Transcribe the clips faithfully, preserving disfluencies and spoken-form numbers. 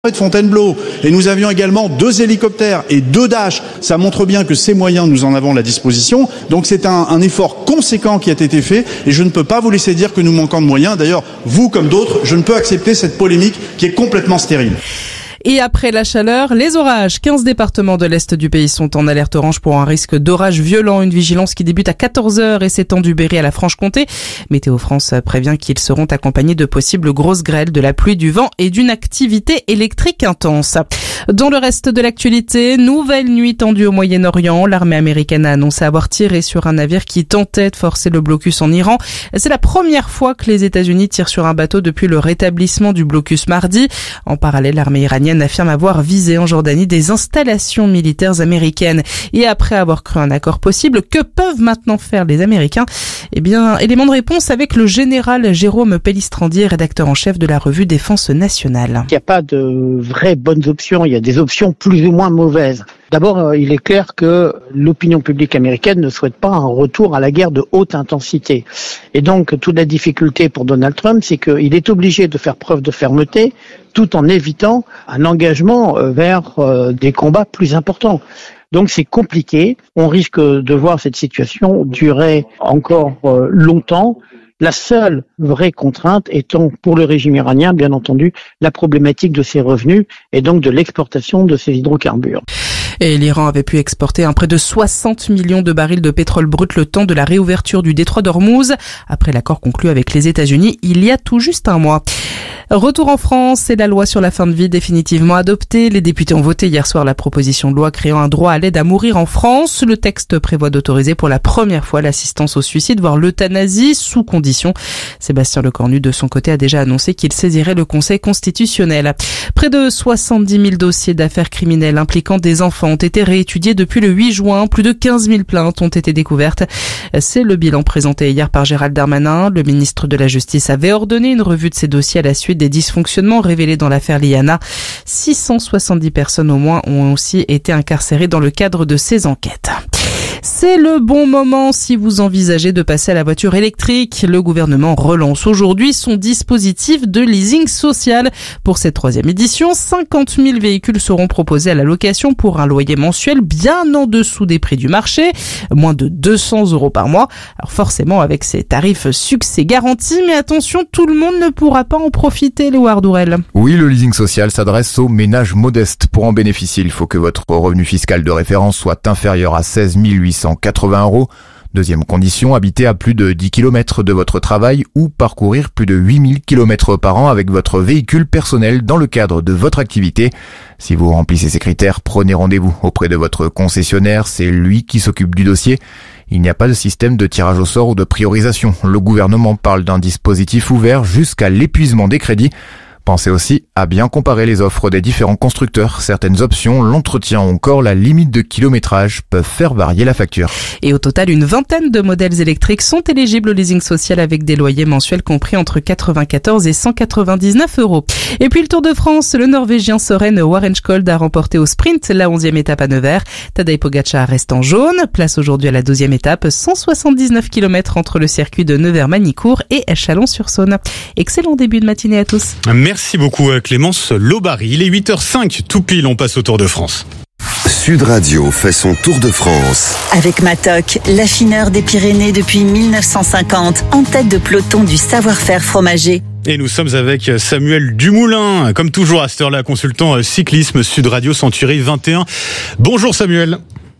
de Fontainebleau, et nous avions également deux hélicoptères et deux Dash. Ça montre bien que ces moyens, nous en avons à la disposition. Donc c'est un, un effort conséquent qui a été fait, et je ne peux pas vous laisser dire que nous manquons de moyens. D'ailleurs, vous comme d'autres, je ne peux accepter cette polémique qui est complètement stérile. Et après la chaleur, les orages. quinze départements de l'Est du pays sont en alerte orange pour un risque d'orage violent. Une vigilance qui débute à quatorze heures et s'étend du Berry à la Franche-Comté. Météo France prévient qu'ils seront accompagnés de possibles grosses grêles, de la pluie, du vent et d'une activité électrique intense. Dans le reste de l'actualité, nouvelle nuit tendue au Moyen-Orient. L'armée américaine a annoncé avoir tiré sur un navire qui tentait de forcer le blocus en Iran. C'est la première fois que les États-Unis tirent sur un bateau depuis le rétablissement du blocus mardi. En parallèle, l'armée iranienne affirme avoir visé en Jordanie des installations militaires américaines. Et après avoir cru un accord possible, que peuvent maintenant faire les Américains? Eh bien, élément de réponse avec le général Jérôme Pellistrandier, rédacteur en chef de la revue Défense nationale. Il n'y a pas de vraies bonnes options, il y a des options plus ou moins mauvaises. D'abord, il est clair que l'opinion publique américaine ne souhaite pas un retour à la guerre de haute intensité. Et donc, toute la difficulté pour Donald Trump, c'est qu'il est obligé de faire preuve de fermeté tout en évitant un engagement vers des combats plus importants. Donc c'est compliqué. On risque de voir cette situation durer encore longtemps. La seule vraie contrainte étant pour le régime iranien, bien entendu, la problématique de ses revenus et donc de l'exportation de ses hydrocarbures. Et l'Iran avait pu exporter un près de soixante millions de barils de pétrole brut le temps de la réouverture du détroit d'Ormuz, après l'accord conclu avec les États-Unis il y a tout juste un mois. Retour en France, c'est la loi sur la fin de vie définitivement adoptée. Les députés ont voté hier soir la proposition de loi créant un droit à l'aide à mourir en France. Le texte prévoit d'autoriser pour la première fois l'assistance au suicide, voire l'euthanasie, sous condition. Sébastien Lecornu, de son côté, a déjà annoncé qu'il saisirait le Conseil constitutionnel. Près de soixante-dix mille dossiers d'affaires criminelles impliquant des enfants ont été réétudiés depuis le huit juin. Plus de quinze mille plaintes ont été découvertes. C'est le bilan présenté hier par Gérald Darmanin. Le ministre de la Justice avait ordonné une revue de ces dossiers à la suite des dysfonctionnements révélés dans l'affaire Liana. six cent soixante-dix personnes au moins ont aussi été incarcérées dans le cadre de ces enquêtes. C'est le bon moment si vous envisagez de passer à la voiture électrique. Le gouvernement relance aujourd'hui son dispositif de leasing social. Pour cette troisième édition, cinquante mille véhicules seront proposés à la location pour un loyer mensuel bien en dessous des prix du marché, moins de deux cents euros par mois. Alors forcément, avec ces tarifs succès garantis, mais attention, tout le monde ne pourra pas en profiter, Léo Ardourel. Oui, le leasing social s'adresse aux ménages modestes. Pour en bénéficier, il faut que votre revenu fiscal de référence soit inférieur à seize mille huit cent quatre-vingts euros. Deuxième condition, habiter à plus de dix kilomètres de votre travail ou parcourir plus de huit mille kilomètres par an avec votre véhicule personnel dans le cadre de votre activité. Si vous remplissez ces critères, prenez rendez-vous auprès de votre concessionnaire, c'est lui qui s'occupe du dossier. Il n'y a pas de système de tirage au sort ou de priorisation. Le gouvernement parle d'un dispositif ouvert jusqu'à l'épuisement des crédits. Pensez aussi à bien comparer les offres des différents constructeurs. Certaines options, l'entretien ou encore la limite de kilométrage peuvent faire varier la facture. Et au total, une vingtaine de modèles électriques sont éligibles au leasing social avec des loyers mensuels compris entre quatre-vingt-quatorze et cent quatre-vingt-dix-neuf euros. Et puis le Tour de France, le Norvégien Søren Warrenskold a remporté au sprint la onzième étape à Nevers. Tadej Pogačar reste en jaune. Place aujourd'hui à la douzième étape, cent soixante-dix-neuf kilomètres entre le circuit de Nevers-Manicourt et Chalon-sur-Saône. Excellent début de matinée à tous. Merci beaucoup Clémence Lobary. Il est huit heures cinq, tout pile, on passe au Tour de France. Sud Radio fait son Tour de France. Avec Matok, l'affineur des Pyrénées depuis mille neuf cent cinquante, en tête de peloton du savoir-faire fromager. Et nous sommes avec Samuel Dumoulin, comme toujours à cette heure-là, consultant cyclisme Sud Radio Century vingt et un. Bonjour Samuel.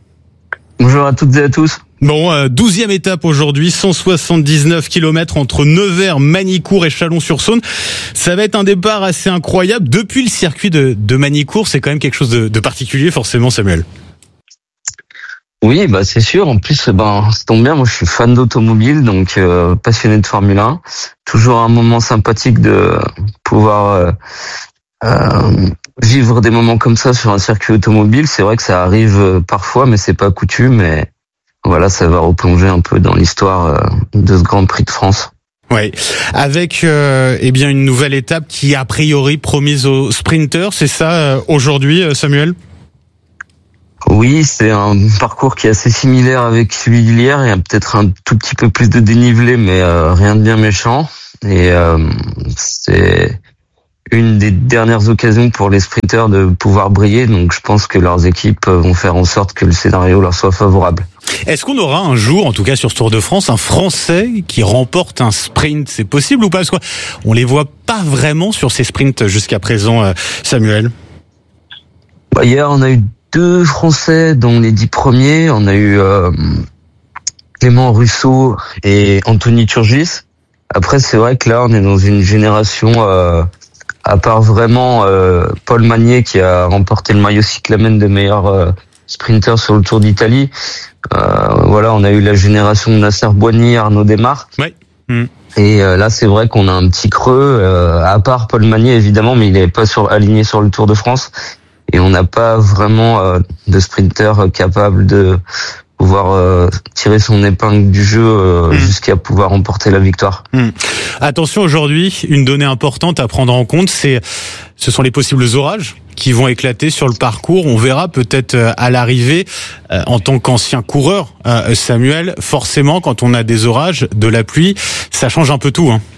Bonjour à toutes et à tous. Bon, euh, douzième étape aujourd'hui, cent soixante-dix-neuf kilomètres entre Nevers, Manicourt et Chalon-sur-Saône. Ça va être un départ assez incroyable. Depuis le circuit de, de Manicourt, c'est quand même quelque chose de, de particulier, forcément, Samuel. Oui, bah c'est sûr. En plus, ben ça tombe bien. Moi, je suis fan d'automobile, donc euh, passionné de Formule un. Toujours un moment sympathique de pouvoir euh, euh, vivre des moments comme ça sur un circuit automobile. C'est vrai que ça arrive parfois, mais c'est pas coutume. Mais voilà, ça va replonger un peu dans l'histoire de ce Grand Prix de France. Oui, avec euh, eh bien une nouvelle étape qui est a priori promise aux sprinters, c'est ça euh, aujourd'hui, Samuel ? Oui, c'est un parcours qui est assez similaire avec celui d'hier. Il y a peut-être un tout petit peu plus de dénivelé, mais euh, rien de bien méchant. Et euh, c'est une des dernières occasions pour les sprinters de pouvoir briller. Donc je pense que leurs équipes vont faire en sorte que le scénario leur soit favorable. Est-ce qu'on aura un jour, en tout cas sur ce Tour de France, un Français qui remporte un sprint? C'est possible ou pas? Parce qu'on les voit pas vraiment sur ces sprints jusqu'à présent, Samuel. Bah, hier, on a eu deux Français dans les dix premiers. On a eu euh, Clément Russo et Anthony Turgis. Après, c'est vrai que là, on est dans une génération, euh, à part vraiment euh, Paul Magnier qui a remporté le maillot cyclamen de meilleur euh, sprinter sur le Tour d'Italie. Euh, voilà, on a eu la génération de Nasser Boigny, Arnaud Démare. Oui. Mmh. Et euh, là, c'est vrai qu'on a un petit creux, euh, à part Paul Magnier évidemment, mais il n'est pas sur, aligné sur le Tour de France. Et on n'a pas vraiment euh, de sprinter capable de pouvoir euh, tirer son épingle du jeu euh, mmh. jusqu'à pouvoir remporter la victoire. Mmh. Attention, aujourd'hui, une donnée importante à prendre en compte, c'est ce sont les possibles orages qui vont éclater sur le parcours. On verra peut-être à l'arrivée, euh, en tant qu'ancien coureur, euh, Samuel, forcément, quand on a des orages, de la pluie, ça change un peu tout, hein.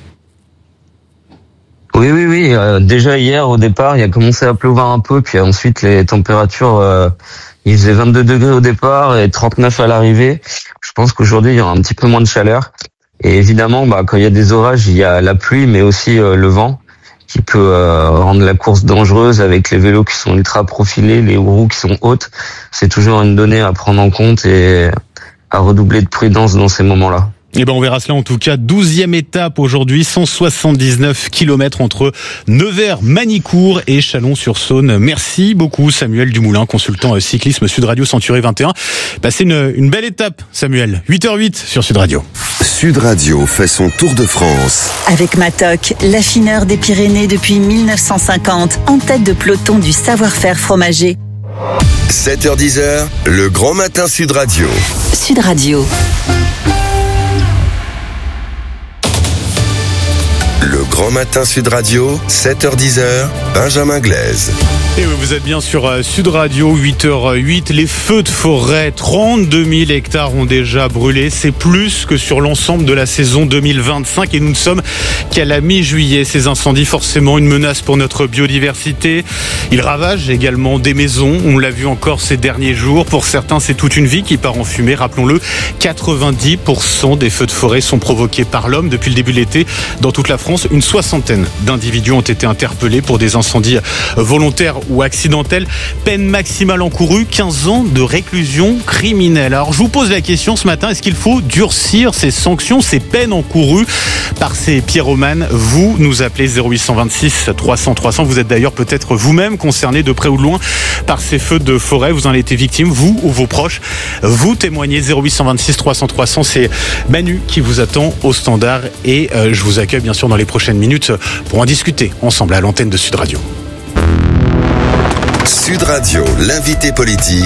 Oui, oui, oui. Euh, déjà hier, au départ, il a commencé à pleuvoir un peu, puis ensuite les températures, euh, il faisait vingt-deux degrés au départ et trente-neuf à l'arrivée. Je pense qu'aujourd'hui, il y aura un petit peu moins de chaleur. Et évidemment, bah, quand il y a des orages, il y a la pluie, mais aussi euh, le vent, qui peut euh, rendre la course dangereuse avec les vélos qui sont ultra profilés, les roues qui sont hautes. C'est toujours une donnée à prendre en compte et à redoubler de prudence dans ces moments-là. Eh ben, on verra cela en tout cas. douzième étape aujourd'hui, cent soixante-dix-neuf kilomètres entre Nevers, Manicourt et Chalon-sur-Saône. Merci beaucoup Samuel Dumoulin, consultant cyclisme Sud Radio Century vingt et un. Passez une, une belle étape Samuel. huit heures huit sur Sud Radio. Sud Radio fait son tour de France. Avec Matok, l'affineur des Pyrénées depuis mille neuf cent cinquante, en tête de peloton du savoir-faire fromager. sept heures dix, le grand matin Sud Radio. Sud Radio. Le grand matin Sud Radio, sept heures dix, Benjamin Glaise. Et oui, vous êtes bien sur Sud Radio, huit heures huit. Les feux de forêt, trente-deux mille hectares ont déjà brûlé. C'est plus que sur l'ensemble de la saison deux mille vingt-cinq et nous ne sommes qu'à la mi-juillet. Ces incendies, forcément, une menace pour notre biodiversité. Ils ravagent également des maisons. On l'a vu encore ces derniers jours. Pour certains, c'est toute une vie qui part en fumée. Rappelons-le, quatre-vingt-dix pour cent des feux de forêt sont provoqués par l'homme. Depuis le début de l'été, dans toute la France, une soixantaine d'individus ont été interpellés pour des incendies volontaires ou accidentels. Peine maximale encourue, quinze ans de réclusion criminelle. Alors je vous pose la question ce matin, est-ce qu'il faut durcir ces sanctions, ces peines encourues par ces pyromanes? Vous nous appelez zéro huit cent vingt-six trois cents trois cents. Vous êtes d'ailleurs peut-être vous-même concerné de près ou de loin par ces feux de forêt. Vous en avez été victime, vous ou vos proches. Vous témoignez zéro huit cent vingt-six trois cents trois cents. C'est Manu qui vous attend au standard et euh, je vous accueille bien sûr dans les prochaines minutes pour en discuter ensemble à l'antenne de Sud Radio. Sud Radio, l'invité politique.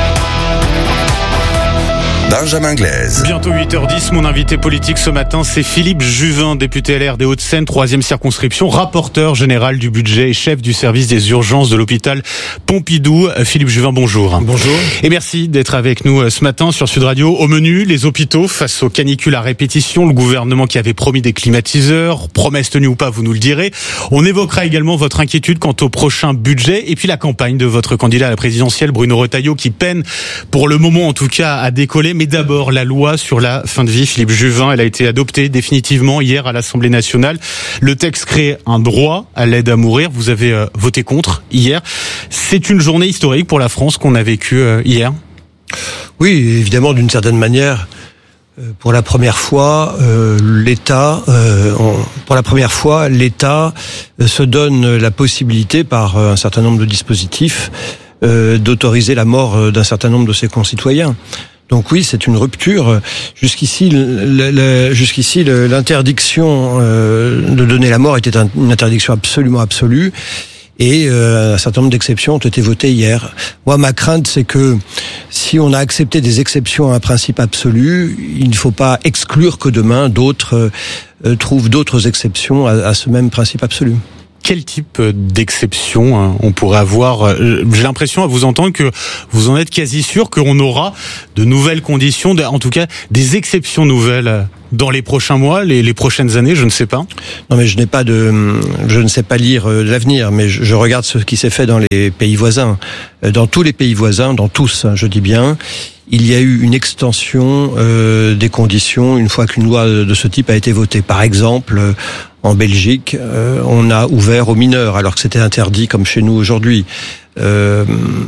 Benjamin Glaise. Bientôt huit heures dix, mon invité politique ce matin, c'est Philippe Juvin, député L R des Hauts-de-Seine, troisième circonscription, rapporteur général du budget et chef du service des urgences de l'hôpital Pompidou. Philippe Juvin, bonjour. Bonjour. Et merci d'être avec nous ce matin sur Sud Radio. Au menu, les hôpitaux face aux canicules à répétition, le gouvernement qui avait promis des climatiseurs, promesse tenue ou pas, vous nous le direz. On évoquera également votre inquiétude quant au prochain budget et puis la campagne de votre candidat à la présidentielle, Bruno Retailleau, qui peine pour le moment en tout cas à décoller. Mais d'abord, la loi sur la fin de vie, Philippe Juvin, elle a été adoptée définitivement hier à l'Assemblée nationale. Le texte crée un droit à l'aide à mourir. Vous avez euh, voté contre hier. C'est une journée historique pour la France qu'on a vécue euh, hier. Oui, évidemment, d'une certaine manière. Euh, pour la première fois, euh, l'État, euh, on, pour la première fois, l'État euh, se donne la possibilité, par euh, un certain nombre de dispositifs, euh, d'autoriser la mort euh, d'un certain nombre de ses concitoyens. Donc oui, c'est une rupture. Jusqu'ici, le, le, jusqu'ici, le, l'interdiction euh, de donner la mort était un, une interdiction absolument absolue. Et euh, un certain nombre d'exceptions ont été votées hier. Moi, ma crainte, c'est que si on a accepté des exceptions à un principe absolu, il ne faut pas exclure que demain d'autres euh, trouvent d'autres exceptions à, à ce même principe absolu. quel type d'exception on pourrait avoir? J'ai l'impression à vous entendre que vous en êtes quasi sûr qu'on aura de nouvelles conditions, en tout cas des exceptions nouvelles dans les prochains mois, les, les prochaines années, je ne sais pas. Non, mais je n'ai pas de, je ne sais pas lire l'avenir, mais je, je regarde ce qui s'est fait dans les pays voisins. Dans tous les pays voisins, dans tous, je dis bien, il y a eu une extension euh, des conditions une fois qu'une loi de ce type a été votée. Par exemple, en Belgique, euh, on a ouvert aux mineurs, alors que c'était interdit comme chez nous aujourd'hui. Euh,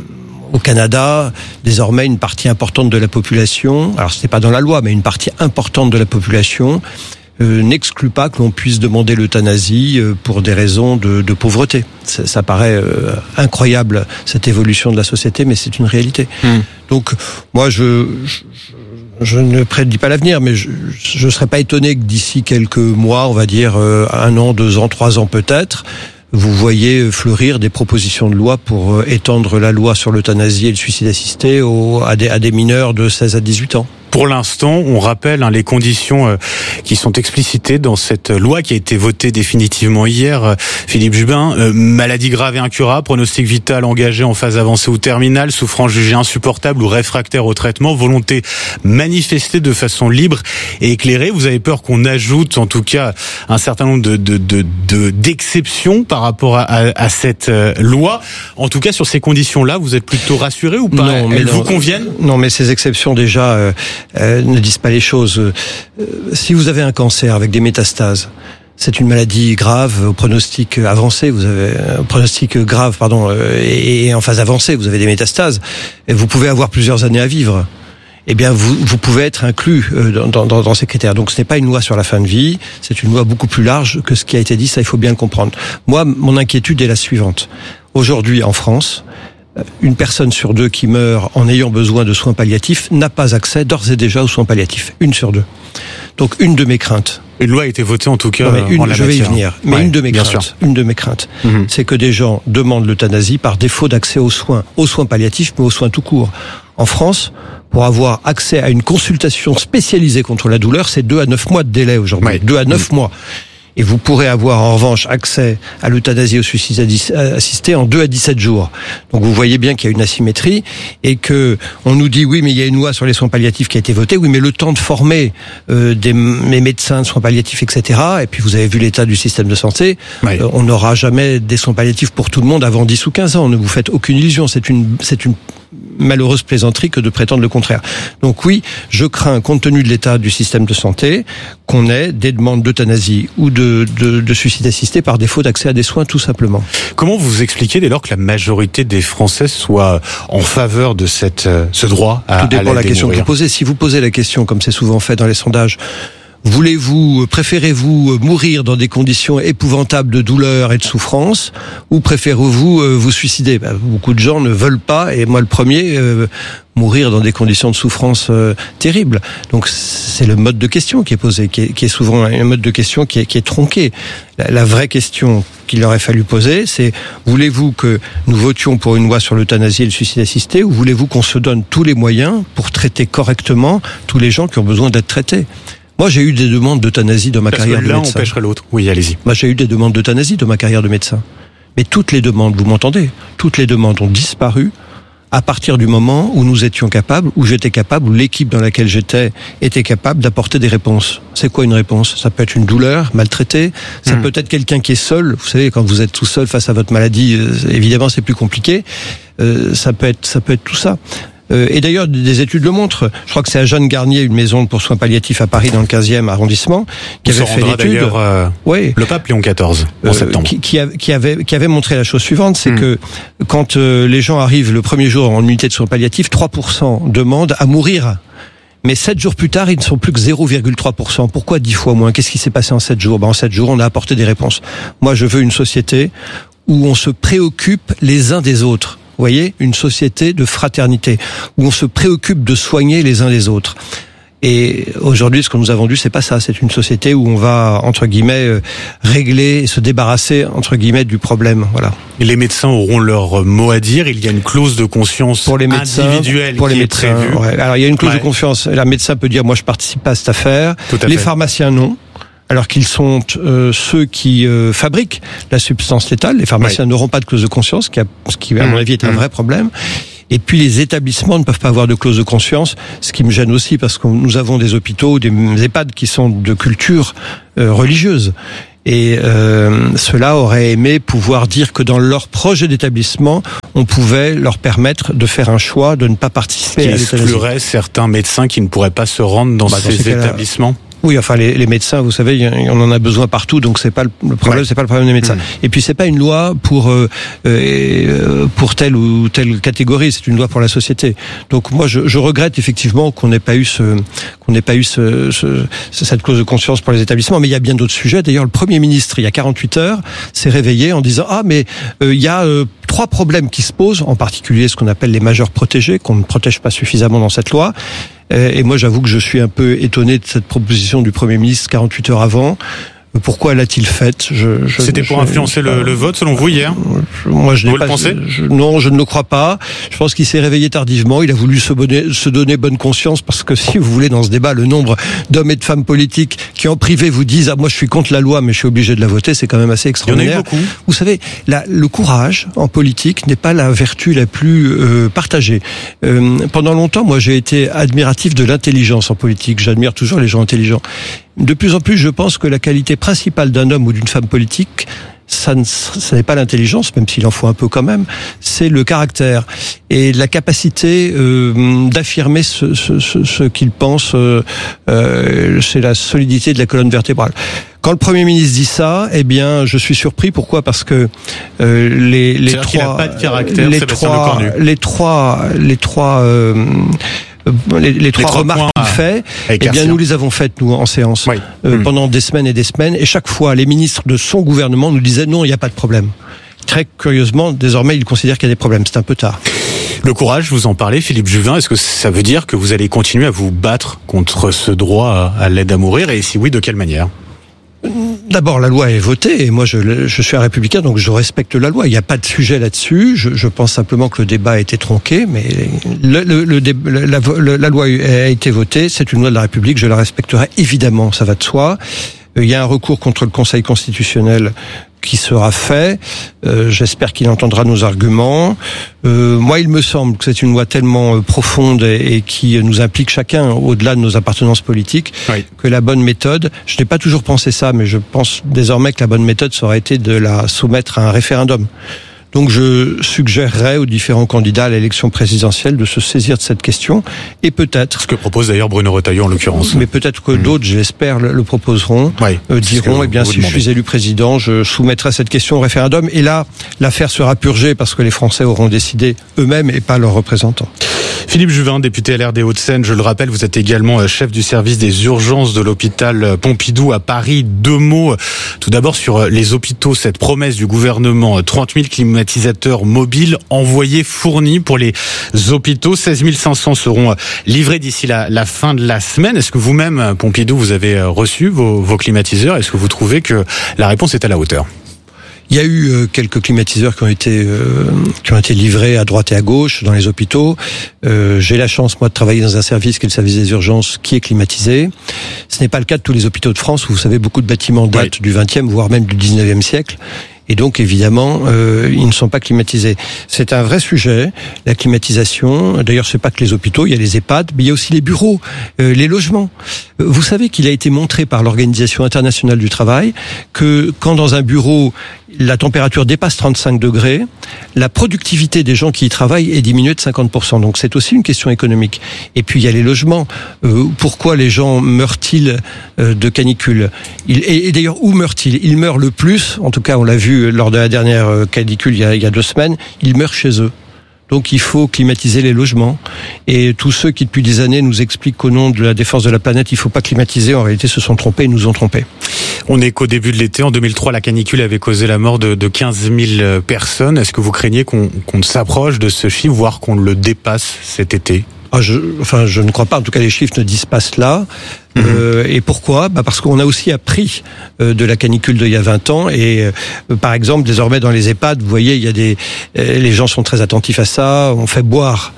Au Canada, désormais, une partie importante de la population, alors ce n'est pas dans la loi, mais une partie importante de la population euh, n'exclut pas que l'on puisse demander l'euthanasie euh, pour des raisons de, de pauvreté. Ça, ça paraît euh, incroyable, cette évolution de la société, mais c'est une réalité. Mmh. Donc, moi, je, je, je ne prédis pas l'avenir, mais je ne serais pas étonné que d'ici quelques mois, on va dire euh, un an, deux ans, trois ans peut-être, vous voyez fleurir des propositions de loi pour étendre la loi sur l'euthanasie et le suicide assisté aux, à, des, à des mineurs de seize à dix-huit ans. Pour l'instant, on rappelle hein, les conditions euh, qui sont explicitées dans cette loi qui a été votée définitivement hier. Euh, Philippe Jubin, euh, maladie grave et incurable, pronostic vital engagé en phase avancée ou terminale, souffrance jugée insupportable ou réfractaire au traitement, volonté manifestée de façon libre et éclairée. Vous avez peur qu'on ajoute en tout cas un certain nombre de, de, de, de d'exceptions par rapport à, à, à cette euh, loi. En tout cas, sur ces conditions-là, vous êtes plutôt rassuré ou pas? Non, mais Elles non, vous conviennent? Non, mais ces exceptions déjà euh, Euh, ne disent pas les choses. Euh, si vous avez un cancer avec des métastases, c'est une maladie grave au pronostic avancé. Vous avez un pronostic grave, pardon, euh, et, et en phase avancée, vous avez des métastases. Et vous pouvez avoir plusieurs années à vivre. Eh bien, vous, vous pouvez être inclus euh, dans, dans, dans ces critères. Donc, ce n'est pas une loi sur la fin de vie. C'est une loi beaucoup plus large que ce qui a été dit. Ça, il faut bien le comprendre. Moi, mon inquiétude est la suivante. Aujourd'hui, en France, une personne sur deux qui meurt en ayant besoin de soins palliatifs n'a pas accès d'ores et déjà aux soins palliatifs. Une sur deux. Donc une de mes craintes. Une loi a été votée en tout cas. Non, mais une, en la je vais y matière. venir. Mais ouais, une de mes craintes, sûr. une de mes craintes, mmh. c'est que des gens demandent l'euthanasie par défaut d'accès aux soins, aux soins palliatifs, mais aux soins tout court. En France, pour avoir accès à une consultation spécialisée contre la douleur, c'est deux à neuf mois de délai aujourd'hui. Ouais. Deux à neuf mmh. mois. Et vous pourrez avoir en revanche accès à l'euthanasie au suicide assisté en deux à dix-sept jours. Donc vous voyez bien qu'il y a une asymétrie et que on nous dit oui mais il y a une loi sur les soins palliatifs qui a été votée, oui mais le temps de former euh, des mes médecins de soins palliatifs et cetera. Et puis vous avez vu l'état du système de santé, oui. euh, on n'aura jamais des soins palliatifs pour tout le monde avant dix ou quinze ans. Ne vous faites aucune illusion, c'est une c'est une malheureuse plaisanterie que de prétendre le contraire. Donc oui, je crains, compte tenu de l'état du système de santé, qu'on ait des demandes d'euthanasie ou de, de, de suicide assisté par défaut d'accès à des soins, tout simplement. Comment vous expliquez dès lors que la majorité des Français soit en faveur de cette, ce droit à, tout dépend à de la question que vous posez. Si vous posez la question, comme c'est souvent fait dans les sondages, voulez-vous, préférez-vous mourir dans des conditions épouvantables de douleur et de souffrance, ou préférez-vous euh, vous suicider? Ben, beaucoup de gens ne veulent pas, et moi le premier, euh, mourir dans des conditions de souffrance euh, terribles. Donc c'est le mode de question qui est posé, qui est, qui est souvent un mode de question qui est, qui est tronqué. La, la vraie question qu'il aurait fallu poser, c'est voulez-vous que nous votions pour une loi sur l'euthanasie et le suicide assisté, ou voulez-vous qu'on se donne tous les moyens pour traiter correctement tous les gens qui ont besoin d'être traités? Moi, j'ai eu des demandes d'euthanasie dans ma Parce carrière que de l'un médecin. empêcherait l'autre. Oui, allez-y. Moi, j'ai eu des demandes d'euthanasie dans ma carrière de médecin. Mais toutes les demandes, vous m'entendez, toutes les demandes ont disparu à partir du moment où nous étions capables, où j'étais capable, où l'équipe dans laquelle j'étais était capable d'apporter des réponses. C'est quoi une réponse? Ça peut être une douleur, maltraitée, ça mmh. peut être quelqu'un qui est seul. Vous savez, quand vous êtes tout seul face à votre maladie, évidemment, c'est plus compliqué. Euh, ça peut être, ça peut être tout ça. Et d'ailleurs, des études le montrent. Je crois que c'est à Jeanne Garnier, une maison pour soins palliatifs à Paris, dans le quinzième arrondissement, qui avait fait l'étude. Euh, oui. Le pape Léon quatorze, en euh, septembre. Qui, qui, a, qui, avait, qui avait montré la chose suivante, c'est mmh. que quand euh, les gens arrivent le premier jour en unité de soins palliatifs, trois pour cent demandent à mourir. Mais sept jours plus tard, ils ne sont plus que zéro virgule trois pour cent. Pourquoi dix fois moins? Qu'est-ce qui s'est passé en sept jours? Ben, en sept jours, on a apporté des réponses. Moi, je veux une société où on se préoccupe les uns des autres. Vous voyez, une société de fraternité, où on se préoccupe de soigner les uns les autres. Et aujourd'hui, ce que nous avons vu, c'est pas ça. C'est une société où on va, entre guillemets, régler, se débarrasser, entre guillemets, du problème. Voilà. Et les médecins auront leur mot à dire. Il y a une clause de conscience pour les médecins, individuelle pour les qui médecins, est prévue. Ouais. Alors, il y a une clause ouais. de confiance. La médecin peut dire, moi, je participe pas à cette affaire. Les fait. pharmaciens, non. alors qu'ils sont euh, ceux qui euh, fabriquent la substance létale. Les pharmaciens oui. n'auront pas de clause de conscience, ce qui, a, ce qui à mon avis est un vrai problème. Et puis les établissements ne peuvent pas avoir de clause de conscience, ce qui me gêne aussi parce que nous avons des hôpitaux, des EHPAD qui sont de culture euh, religieuse. Et euh, ceux-là auraient aimé pouvoir dire que dans leur projet d'établissement, on pouvait leur permettre de faire un choix, de ne pas participer qui à l'euthanasie. Exclurait certains médecins qui ne pourraient pas se rendre dans bah, ces dans établissements. Oui, enfin les, les médecins, vous savez, on en a besoin partout, donc c'est pas le, le problème, ouais. c'est pas le problème des médecins. Mmh. Et puis c'est pas une loi pour euh, euh, pour telle ou telle catégorie, c'est une loi pour la société. Donc moi, je, je regrette effectivement qu'on n'ait pas eu ce qu'on n'ait pas eu ce, ce, cette clause de conscience pour les établissements. Mais il y a bien d'autres sujets. D'ailleurs, le Premier ministre, il y a quarante-huit heures, s'est réveillé en disant ah mais euh, il y a euh, trois problèmes qui se posent, en particulier ce qu'on appelle les majeurs protégés, qu'on ne protège pas suffisamment dans cette loi. Et moi, j'avoue que je suis un peu étonné de cette proposition du Premier ministre quarante-huit heures avant. Pourquoi l'a-t-il faite? je, je, C'était pour je, influencer je, le, le vote, selon vous, hier? Moi, je n'ai vous pas. Le pensez je, non, je ne le crois pas. Je pense qu'il s'est réveillé tardivement. Il a voulu se, bonner, se donner bonne conscience parce que si vous voulez, dans ce débat, le nombre d'hommes et de femmes politiques qui en privé vous disent ah moi je suis contre la loi, mais je suis obligé de la voter, c'est quand même assez extraordinaire. Il y en a eu beaucoup. Vous savez, la, le courage en politique n'est pas la vertu la plus euh, partagée. Euh, pendant longtemps, moi, j'ai été admiratif de l'intelligence en politique. J'admire toujours les gens intelligents. De plus en plus, je pense que la qualité principale d'un homme ou d'une femme politique, ça, ne, ça n'est pas l'intelligence, même s'il en faut un peu quand même, c'est le caractère et la capacité euh, d'affirmer ce, ce, ce, ce qu'il pense, euh, euh, c'est la solidité de la colonne vertébrale. Quand le Premier ministre dit ça, eh bien, je suis surpris. Pourquoi? Parce que euh, les, les trois, qu'il a pas de caractère, les, trois les trois, les trois, euh, les, les trois, les trois remarques qu'il fait, eh bien, nous les avons faites nous en séance oui. euh, mmh. pendant des semaines et des semaines. Et chaque fois, les ministres de son gouvernement nous disaient non, il n'y a pas de problème. Très curieusement, désormais, ils considèrent qu'il y a des problèmes. C'est un peu tard. Le courage, vous en parlez, Philippe Juvin. Est-ce que ça veut dire que vous allez continuer à vous battre contre ce droit à l'aide à mourir? Et si oui, de quelle manière? D'abord, la loi est votée et moi je, je suis un républicain, donc je respecte la loi. Il n'y a pas de sujet là-dessus. Je, je pense simplement que le débat a été tronqué, mais le, le, le, la, la, la loi a été votée. C'est une loi de la République. Je la respecterai évidemment, ça va de soi. Il y a un recours contre le Conseil constitutionnel qui sera fait. Euh, j'espère qu'il entendra nos arguments. Euh, moi, il me semble que c'est une loi tellement euh, profonde et, et qui nous implique chacun au-delà de nos appartenances politiques oui. que la bonne méthode, je n'ai pas toujours pensé ça, mais je pense désormais que la bonne méthode, ça aurait été de la soumettre à un référendum. Donc je suggérerais aux différents candidats à l'élection présidentielle de se saisir de cette question et peut-être... Ce que propose d'ailleurs Bruno Retailleau en l'occurrence. Mais peut-être que mmh. d'autres, j'espère, le proposeront, oui, euh, diront, eh bien si demandez. je suis élu président, je soumettrai cette question au référendum. Et là, l'affaire sera purgée parce que les Français auront décidé eux-mêmes et pas leurs représentants. Philippe Juvin, député L R des Hauts-de-Seine, je le rappelle, vous êtes également chef du service des urgences de l'hôpital Pompidou à Paris. Deux mots tout d'abord sur les hôpitaux, cette promesse du gouvernement, trente mille climatisateurs mobiles envoyés, fournis pour les hôpitaux. seize mille cinq cents seront livrés d'ici la, la fin de la semaine. Est-ce que vous-même, Pompidou, vous avez reçu vos, vos climatiseurs? Est-ce que vous trouvez que la réponse est à la hauteur? Il y a eu euh, quelques climatiseurs qui ont été euh, qui ont été livrés à droite et à gauche dans les hôpitaux. Euh, j'ai la chance moi de travailler dans un service qui est le service des urgences qui est climatisé. Ce n'est pas le cas de tous les hôpitaux de France où vous savez beaucoup de bâtiments datent oui. du vingtième voire même du dix-neuvième siècle. Et donc, évidemment, euh, ils ne sont pas climatisés. C'est un vrai sujet, la climatisation. D'ailleurs, c'est pas que les hôpitaux, il y a les EHPAD, mais il y a aussi les bureaux, euh, les logements. Vous savez qu'il a été montré par l'Organisation internationale du travail que quand dans un bureau, la température dépasse trente-cinq degrés, la productivité des gens qui y travaillent est diminuée de cinquante pour cent. Donc, c'est aussi une question économique. Et puis, il y a les logements. Euh, pourquoi les gens meurent-ils euh, de canicule? Il, et, et d'ailleurs, où meurent-ils? Ils meurent le plus, en tout cas, on l'a vu lors de la dernière canicule il y a, il y a deux semaines, ils meurent chez eux. Donc il faut climatiser les logements. Et tous ceux qui depuis des années nous expliquent qu'au nom de la défense de la planète, il ne faut pas climatiser, en réalité se sont trompés et nous ont trompés. On est qu'au début de l'été. En deux mille trois, la canicule avait causé la mort de, de quinze mille personnes. Est-ce que vous craignez qu'on, qu'on s'approche de ce chiffre, voire qu'on le dépasse cet été? Ah, je, enfin, je ne crois pas. En tout cas, les chiffres ne disent pas cela. Mmh. Euh, et pourquoi? Bah parce qu'on a aussi appris euh, de la canicule d'il y a vingt ans. Et euh, par exemple, désormais dans les EHPAD, vous voyez, il y a des, euh, les gens sont très attentifs à ça. On fait boire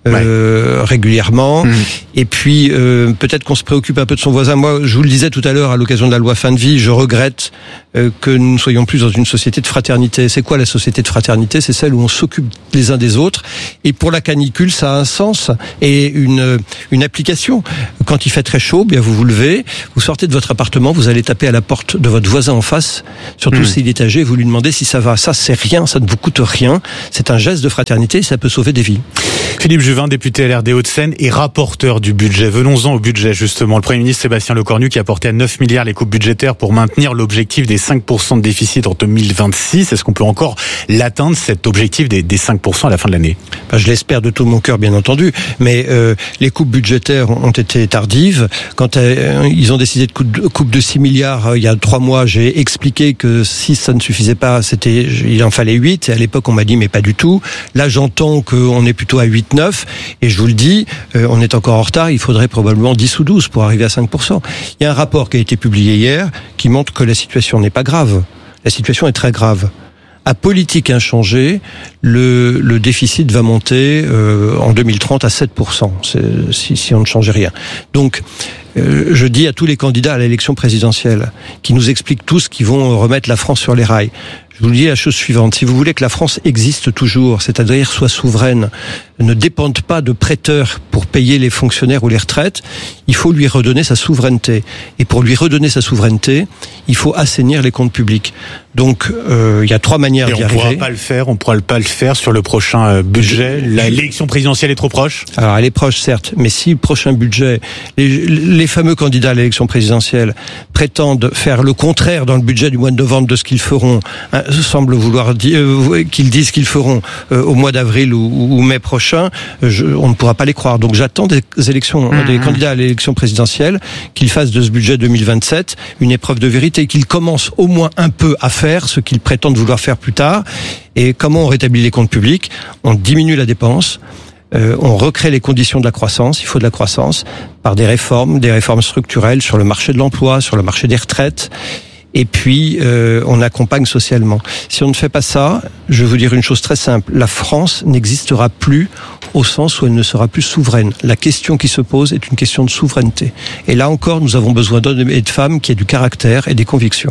euh, ouais. régulièrement. Mmh. Et puis euh, peut-être qu'on se préoccupe un peu de son voisin. Moi, je vous le disais tout à l'heure à l'occasion de la loi fin de vie, je regrette euh, que nous ne soyons plus dans une société de fraternité. C'est quoi la société de fraternité ? C'est celle où on s'occupe les uns des autres. Et pour la canicule, ça a un sens et une une application. Quand il fait très chaud, bien vous vous levez, vous sortez de votre appartement, vous allez taper à la porte de votre voisin en face, surtout mmh. s'il est âgé, vous lui demandez si ça va. Ça, c'est rien, ça ne vous coûte rien. C'est un geste de fraternité et ça peut sauver des vies. Philippe Juvin, député L R des Hauts-de-Seine et rapporteur du budget. Venons-en au budget, justement. Le Premier ministre Sébastien Lecornu qui a porté à neuf milliards les coupes budgétaires pour maintenir l'objectif des cinq pour cent de déficit en deux mille vingt-six. Est-ce qu'on peut encore l'atteindre, cet objectif des, des cinq pour cent à la fin de l'année ? Ben, je l'espère de tout mon cœur, bien entendu. Mais euh, les coupes budgétaires ont été tardives. Quand euh, ils ont décidé de coupe de, coupe de six milliards euh, il y a trois mois, j'ai expliqué que si ça ne suffisait pas, c'était, il en fallait huit. Et à l'époque, on m'a dit, mais pas du tout. Là, j'entends qu'on est plutôt à huit neuf. Et je vous le dis, euh, on est encore en retard. Il faudrait probablement dix ou douze pour arriver à cinq pour cent. Il y a un rapport qui a été publié hier qui montre que la situation n'est pas grave. La situation est très grave. À politique inchangée, le, le déficit va monter euh, en deux mille trente à sept pour cent, c'est, si, si on ne changeait rien. Donc, euh, je dis à tous les candidats à l'élection présidentielle, qui nous expliquent tous qu'ils vont remettre la France sur les rails, je vous dis la chose suivante, si vous voulez que la France existe toujours, c'est-à-dire soit souveraine, ne dépende pas de prêteurs pour payer les fonctionnaires ou les retraites, il faut lui redonner sa souveraineté. Et pour lui redonner sa souveraineté, il faut assainir les comptes publics. Donc, euh, il y a trois manières d'y arriver. On ne pourra pas le faire, on ne pourra pas le faire sur le prochain euh, budget. L'élection présidentielle est trop proche. Alors, elle est proche, certes, mais si le prochain budget, les, les fameux candidats à l'élection présidentielle prétendent faire le contraire dans le budget du mois de novembre de ce qu'ils feront, hein, semble vouloir dire euh, qu'ils disent qu'ils feront euh, au mois d'avril ou, ou mai prochain, je, on ne pourra pas les croire. Donc, j'attends des élections, mmh. des candidats à l'élection présidentielle qu'ils fassent de ce budget deux mille vingt-sept une épreuve de vérité, qu'ils commencent au moins un peu à faire ce qu'ils prétendent vouloir faire plus tard. Et comment on rétablit les comptes publics ? On diminue la dépense, euh, on recrée les conditions de la croissance, il faut de la croissance, par des réformes, des réformes structurelles sur le marché de l'emploi, sur le marché des retraites, et puis euh, on accompagne socialement. Si on ne fait pas ça, je vais vous dire une chose très simple, la France n'existera plus au sens où elle ne sera plus souveraine. La question qui se pose est une question de souveraineté. Et là encore, nous avons besoin d'hommes et de femmes qui aient du caractère et des convictions.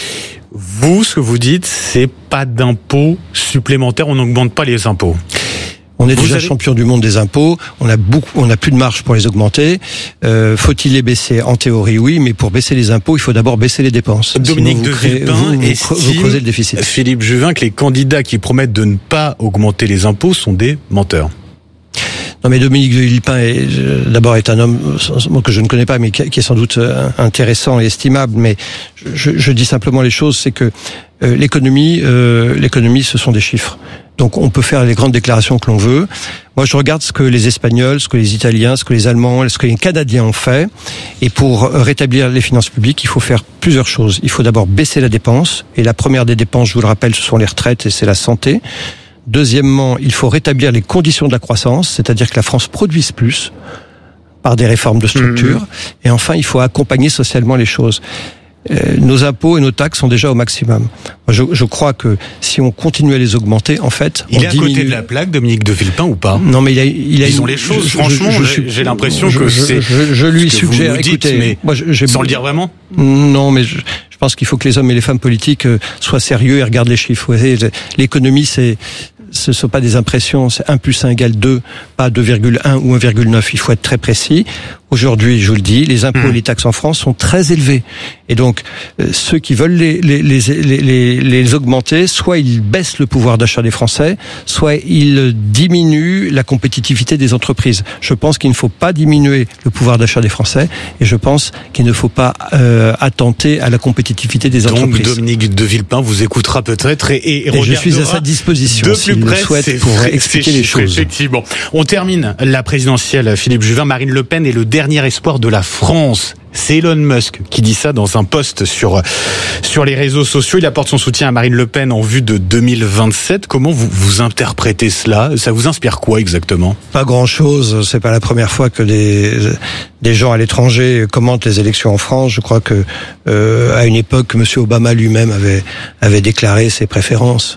Vous, ce que vous dites, c'est pas d'impôts supplémentaires, on n'augmente pas les impôts. On est vous déjà avez... champion du monde des impôts. On a beaucoup, on a plus de marge pour les augmenter. Euh, faut-il les baisser ? En théorie, oui, mais pour baisser les impôts, il faut d'abord baisser les dépenses. Dominique de Villepin estime, vous creusez le déficit. Philippe Juvin, que les candidats qui promettent de ne pas augmenter les impôts sont des menteurs. Non, mais Dominique de Villepin est d'abord est un homme que je ne connais pas, mais qui est sans doute intéressant et estimable. Mais je, je dis simplement les choses, c'est que euh, l'économie, euh, l'économie, ce sont des chiffres. Donc on peut faire les grandes déclarations que l'on veut. Moi, je regarde ce que les Espagnols, ce que les Italiens, ce que les Allemands, ce que les Canadiens ont fait. Et pour rétablir les finances publiques, il faut faire plusieurs choses. Il faut d'abord baisser la dépense. Et la première des dépenses, je vous le rappelle, ce sont les retraites et c'est la santé. Deuxièmement, il faut rétablir les conditions de la croissance, c'est-à-dire que la France produise plus par des réformes de structure. Mmh. Et enfin, il faut accompagner socialement les choses. Euh, nos impôts et nos taxes sont déjà au maximum. Je, je crois que si on continue à les augmenter, en fait, il on est à diminue... côté de la plaque, Dominique de Villepin, ou pas ? Non, mais il a, il a Ils une... ont les choses. Je, franchement, je, je, j'ai, j'ai l'impression je, que je, c'est. Je, je lui ce que suggère. Vous nous dites, écoutez, mais moi, j'ai... sans le dire vraiment. Non, mais je, je pense qu'il faut que les hommes et les femmes politiques soient sérieux et regardent les chiffres. Vous voyez, l'économie, c'est ce ne sont pas des impressions, c'est un plus un égale deux, pas deux virgule un ou un virgule neuf, il faut être très précis. Aujourd'hui, je vous le dis, les impôts mmh. et les taxes en France sont très élevés. Et donc, euh, ceux qui veulent les, les, les, les, les augmenter, soit ils baissent le pouvoir d'achat des Français, soit ils diminuent la compétitivité des entreprises. Je pense qu'il ne faut pas diminuer le pouvoir d'achat des Français, et je pense qu'il ne faut pas euh, attenter à la compétitivité des donc, entreprises. Donc, Dominique de Villepin vous écoutera peut-être et, et, et, et je suis à sa disposition de s'il plus près, le souhaite pour c'est, expliquer c'est les choses. Effectivement. On termine la présidentielle, Philippe Juvin. Marine Le Pen est le dernier espoir de la France. C'est Elon Musk qui dit ça dans un post sur sur les réseaux sociaux. Il apporte son soutien à Marine Le Pen en vue de deux mille vingt-sept. Comment vous vous interprétez cela ? Ça vous inspire quoi exactement ? Pas grand-chose. C'est pas la première fois que des des gens à l'étranger commentent les élections en France. Je crois que euh, à une époque, Monsieur Obama lui-même avait avait déclaré ses préférences.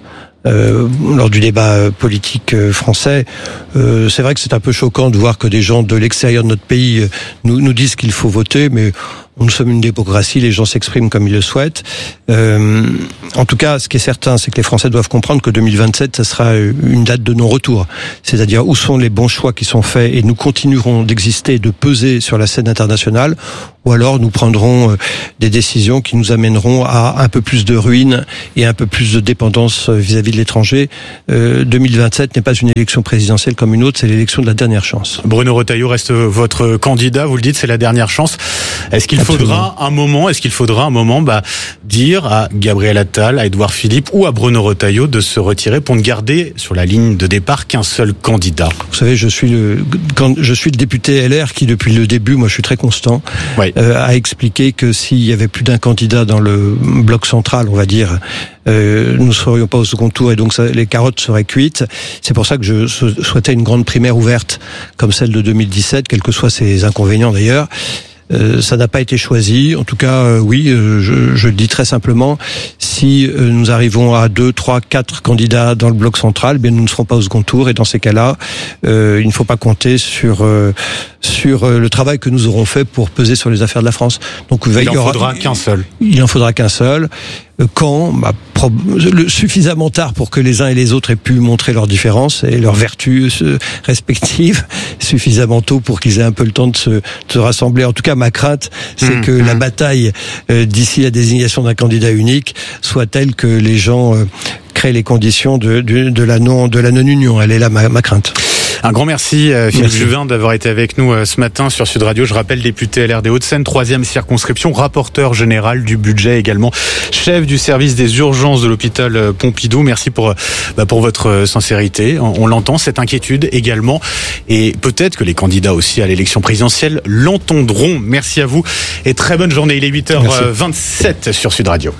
euh, lors du débat politique français. Euh, c'est vrai que c'est un peu choquant de voir que des gens de l'extérieur de notre pays nous, nous disent qu'il faut voter, mais nous sommes une démocratie, les gens s'expriment comme ils le souhaitent. Euh, en tout cas, ce qui est certain, c'est que les Français doivent comprendre que deux mille vingt-sept, ça sera une date de non-retour. C'est-à-dire où sont les bons choix qui sont faits et nous continuerons d'exister et de peser sur la scène internationale, ou alors nous prendrons des décisions qui nous amèneront à un peu plus de ruine et un peu plus de dépendance vis-à-vis de l'étranger. Euh, deux mille vingt-sept n'est pas une élection présidentielle comme une autre, c'est l'élection de la dernière chance. Bruno Retailleau reste votre candidat, vous le dites, c'est la dernière chance. Est-ce qu'il Absolument. faudra un moment, est-ce qu'il faudra un moment, bah, dire à Gabriel Attal, à Édouard Philippe ou à Bruno Retailleau de se retirer pour ne garder sur la ligne de départ qu'un seul candidat? Vous savez, je suis le, quand je suis le député L R qui, depuis le début, moi je suis très constant, oui. euh, a expliqué que s'il y avait plus d'un candidat dans le bloc central, on va dire, euh, nous ne serions pas au second tour et donc ça, les carottes seraient cuites. C'est pour ça que je souhaitais une grande primaire ouverte comme celle de deux mille dix-sept, quels que soient ses inconvénients d'ailleurs. Euh, ça n'a pas été choisi. En tout cas, euh, oui, euh, je, je le dis très simplement. Si euh, nous arrivons à deux, trois, quatre candidats dans le bloc central, bien nous ne serons pas au second tour. Et dans ces cas-là, euh, il ne faut pas compter sur euh, sur euh, le travail que nous aurons fait pour peser sur les affaires de la France. Donc, il, il en aura, faudra qu'un seul. Il en faudra qu'un seul. Quand bah, pro- le, suffisamment tard pour que les uns et les autres aient pu montrer leurs différences et leurs vertus euh, respectives, suffisamment tôt pour qu'ils aient un peu le temps de se, de se rassembler. En tout cas, ma crainte, c'est mmh, que mmh. la bataille euh, d'ici la désignation d'un candidat unique soit telle que les gens euh, créent les conditions de, de, de la non de la non-union. Elle est là ma, ma crainte. Un grand merci, euh, Philippe merci. Juvin, d'avoir été avec nous euh, ce matin sur Sud Radio. Je rappelle, député L R des Hauts-de-Seine, troisième circonscription, rapporteur général du budget également, chef du service des urgences de l'hôpital euh, Pompidou. Merci pour euh, bah, pour votre euh, sincérité. On, on l'entend, cette inquiétude également. Et peut-être que les candidats aussi à l'élection présidentielle l'entendront. Merci à vous et très bonne journée. Il est huit heures vingt-sept sur Sud Radio.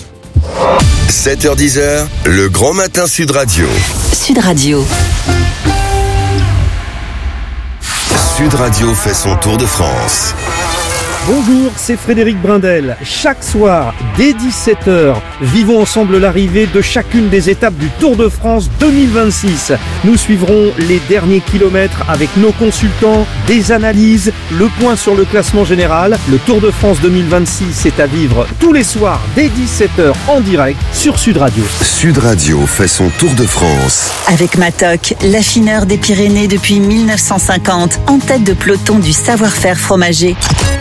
sept heures dix, le grand matin Sud Radio. Sud Radio. Sud Radio fait son tour de France. Bonjour, c'est Frédéric Brindel. Chaque soir, dès dix-sept heures, vivons ensemble l'arrivée de chacune des étapes du Tour de France deux mille vingt-six. Nous suivrons les derniers kilomètres avec nos consultants, des analyses, le point sur le classement général. Le Tour de France deux mille vingt-six est à vivre tous les soirs dès dix-sept heures en direct sur Sud Radio. Sud Radio fait son Tour de France. Avec Matok, l'affineur des Pyrénées depuis mille neuf cent cinquante, en tête de peloton du savoir-faire fromager.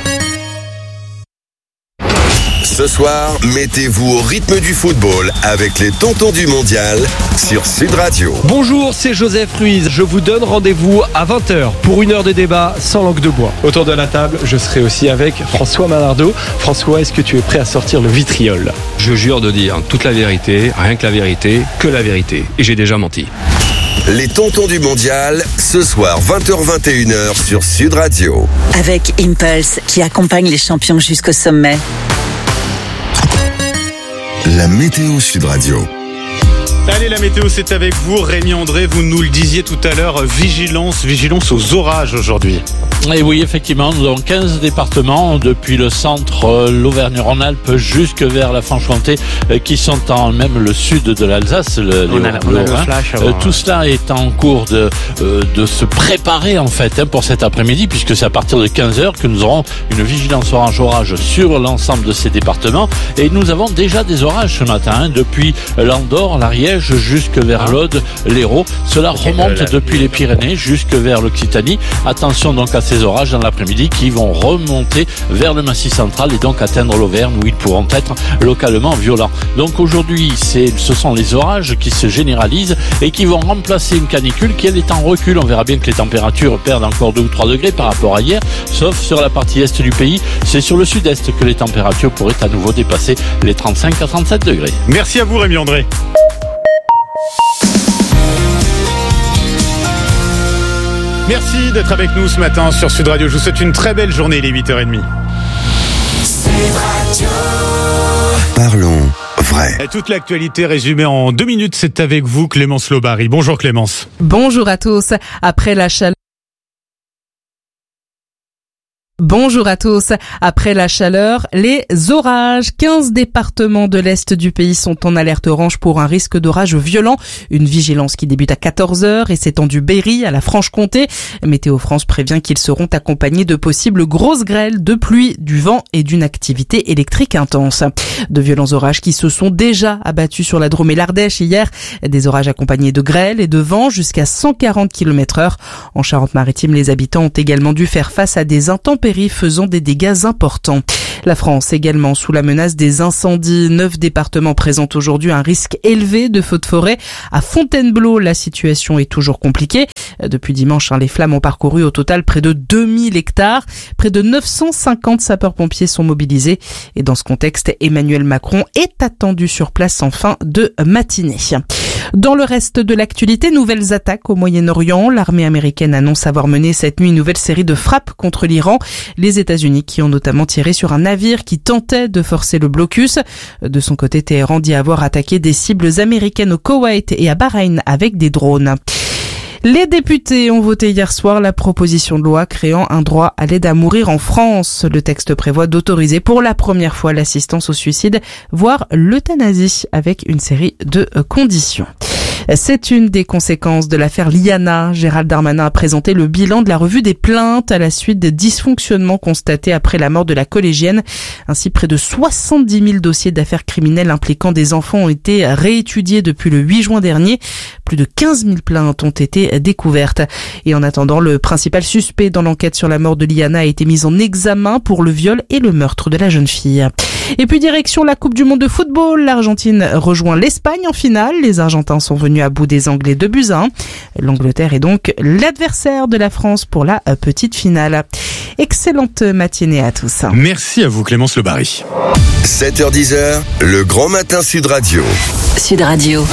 Ce soir, mettez-vous au rythme du football avec les Tontons du Mondial sur Sud Radio. Bonjour, c'est Joseph Ruiz. Je vous donne rendez-vous à vingt heures pour une heure de débat sans langue de bois. Autour de la table, je serai aussi avec François Malardeau. François, est-ce que tu es prêt à sortir le vitriol ? Je jure de dire toute la vérité, rien que la vérité, que la vérité. Et j'ai déjà menti. Les Tontons du Mondial, ce soir vingt heures vingt et une heures sur Sud Radio. Avec Impulse, qui accompagne les champions jusqu'au sommet. La météo Sud Radio. Allez, la météo, c'est avec vous. Rémi André, vous nous le disiez tout à l'heure, vigilance, vigilance aux orages aujourd'hui. Et oui, effectivement, nous avons quinze départements, depuis le centre, l'Auvergne-Rhône-Alpes, jusque vers la Franche-Comté, qui sont en même le sud de l'Alsace. Le, on a, le, on a le flash avant. Tout cela est en cours de, de se préparer, en fait, hein, pour cet après-midi, puisque c'est à partir de quinze heures que nous aurons une vigilance orange-orage sur l'ensemble de ces départements. Et nous avons déjà des orages ce matin, hein, depuis l'Andorre, l'Ariège, jusque vers l'Aude, l'Hérault. Cela remonte euh, depuis les Pyrénées jusque vers l'Occitanie. Attention donc à ces orages dans l'après-midi qui vont remonter vers le Massif central et donc atteindre l'Auvergne où ils pourront être localement violents. Donc aujourd'hui, c'est, ce sont les orages qui se généralisent et qui vont remplacer une canicule qui elle est en recul. On verra bien que les températures perdent encore deux ou trois degrés par rapport à hier, sauf sur la partie est du pays. C'est sur le sud-est que les températures pourraient à nouveau dépasser les trente-cinq à trente-sept degrés. Merci à vous Rémi André. Merci d'être avec nous ce matin sur Sud Radio. Je vous souhaite une très belle journée, il est huit heures trente. Parlons vrai. Et toute l'actualité résumée en deux minutes, c'est avec vous Clémence Lobary. Bonjour Clémence. Bonjour à tous. Après la chaleur Bonjour à tous. Après la chaleur, les orages. quinze départements de l'Est du pays sont en alerte orange pour un risque d'orage violent. Une vigilance qui débute à quatorze heures et s'étend du Berry à la Franche-Comté. Météo France prévient qu'ils seront accompagnés de possibles grosses grêles, de pluie, du vent et d'une activité électrique intense. De violents orages qui se sont déjà abattus sur la Drôme et l'Ardèche hier. Des orages accompagnés de grêles et de vent jusqu'à cent quarante kilomètres heure. En Charente-Maritime, les habitants ont également dû faire face à des intempéries faisant des dégâts importants. La France également sous la menace des incendies. Neuf départements présentent aujourd'hui un risque élevé de feux de forêt. À Fontainebleau, la situation est toujours compliquée. Depuis dimanche, les flammes ont parcouru au total près de deux mille hectares. Près de neuf cent cinquante sapeurs-pompiers sont mobilisés. Et dans ce contexte, Emmanuel Macron est attendu sur place en fin de matinée. Dans le reste de l'actualité, nouvelles attaques au Moyen-Orient. L'armée américaine annonce avoir mené cette nuit une nouvelle série de frappes contre l'Iran. Les États-Unis qui ont notamment tiré sur un navire qui tentait de forcer le blocus. De son côté, Téhéran dit avoir attaqué des cibles américaines au Koweït et à Bahreïn avec des drones. Les députés ont voté hier soir la proposition de loi créant un droit à l'aide à mourir en France. Le texte prévoit d'autoriser pour la première fois l'assistance au suicide, voire l'euthanasie, avec une série de conditions. C'est une des conséquences de l'affaire Liana. Gérald Darmanin a présenté le bilan de la revue des plaintes à la suite des dysfonctionnements constatés après la mort de la collégienne. Ainsi, près de soixante-dix mille dossiers d'affaires criminelles impliquant des enfants ont été réétudiés depuis le huit juin dernier. Plus de quinze mille plaintes ont été découvertes. Et en attendant, le principal suspect dans l'enquête sur la mort de Liana a été mis en examen pour le viol et le meurtre de la jeune fille. Et puis direction la Coupe du Monde de football. L'Argentine rejoint l'Espagne en finale. Les Argentins sont venus à bout des Anglais deux buts à un. L'Angleterre est donc l'adversaire de la France pour la petite finale. Excellente matinée à tous. Merci à vous Clémence Le Barry. sept heures dix, le Grand Matin Sud Radio. Sud Radio.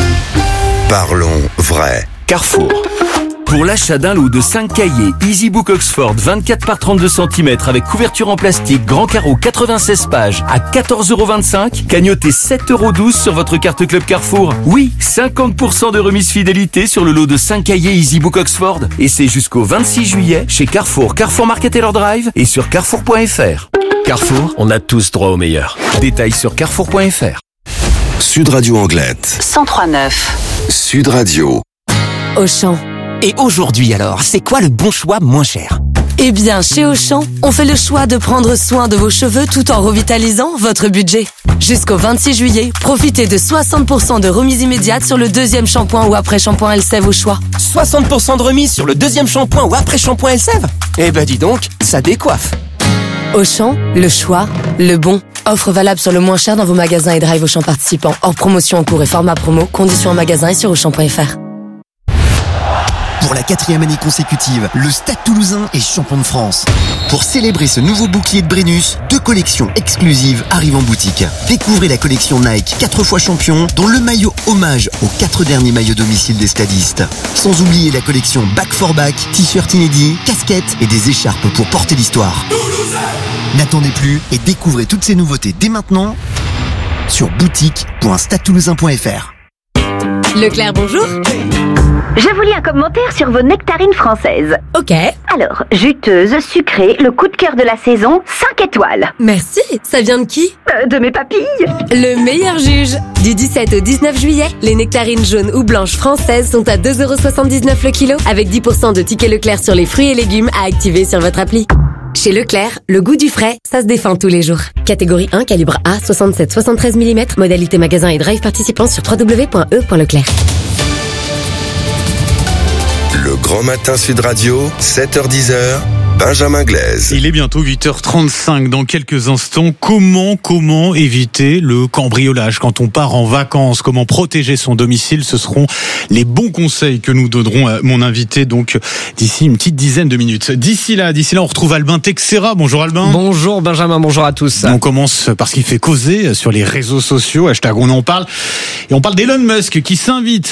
Parlons vrai. Carrefour. Pour l'achat d'un lot de cinq cahiers EasyBook Oxford vingt-quatre par trente-deux centimètres avec couverture en plastique, grand carreau quatre-vingt-seize pages à quatorze euros vingt-cinq, cagnotez sept euros douze sur votre carte Club Carrefour. Oui, cinquante pour cent de remise fidélité sur le lot de cinq cahiers EasyBook Oxford. Et c'est jusqu'au vingt-six juillet chez Carrefour, Carrefour Market Taylor Drive et sur carrefour point f r. Carrefour, on a tous droit au meilleur. Détails sur carrefour point f r. Sud Radio Anglette. cent trois neuf. Sud Radio. Auchan. Et aujourd'hui alors, c'est quoi le bon choix moins cher ? Eh bien, chez Auchan, on fait le choix de prendre soin de vos cheveux tout en revitalisant votre budget. Jusqu'au vingt-six juillet, profitez de soixante pour cent de remise immédiate sur le deuxième shampoing ou après-shampoing Elseve au choix. soixante pour cent de remise sur le deuxième shampoing ou après-shampoing Elseve ? Eh ben dis donc, ça décoiffe. Auchan, le choix, le bon. Offre valable sur le moins cher dans vos magasins et drive Auchan participants. Hors promotion en cours et format promo. Conditions en magasin et sur auchan point f r. Pour la quatrième année consécutive, le Stade Toulousain est champion de France. Pour célébrer ce nouveau bouclier de Brennus, deux collections exclusives arrivent en boutique. Découvrez la collection Nike quatre fois champion, dont le maillot hommage aux quatre derniers maillots domicile des stadistes. Sans oublier la collection Back for Back, t-shirt inédits, casquettes et des écharpes pour porter l'histoire. Toulousain. N'attendez plus et découvrez toutes ces nouveautés dès maintenant sur boutique point stade toulousain point f r. Leclerc, bonjour. Je vous lis un commentaire sur vos nectarines françaises. Ok. Alors, juteuse, sucrée, le coup de cœur de la saison, cinq étoiles. Merci. Ça vient de qui ? euh, De mes papilles. Le meilleur juge. Du dix-sept au dix-neuf juillet, les nectarines jaunes ou blanches françaises sont à deux euros soixante-dix-neuf le kilo, avec dix pour cent de tickets Leclerc sur les fruits et légumes à activer sur votre appli. Chez Leclerc, le goût du frais, ça se défend tous les jours. Catégorie un, calibre A, soixante-sept à soixante-treize millimètres, modalité magasin et drive participant sur w w w point e point leclerc. Le Grand Matin Sud Radio, sept heures dix, Benjamin Glaise. Il est bientôt huit heures trente-cinq. Dans quelques instants, comment, comment éviter le cambriolage quand on part en vacances? Comment protéger son domicile? Ce seront les bons conseils que nous donnerons à mon invité, donc, d'ici une petite dizaine de minutes. D'ici là, d'ici là, on retrouve Albin Texera. Bonjour Albin. Bonjour Benjamin, bonjour à tous. On commence par ce qui fait causer sur les réseaux sociaux. Hashtag on en parle. Et on parle d'Elon Musk qui s'invite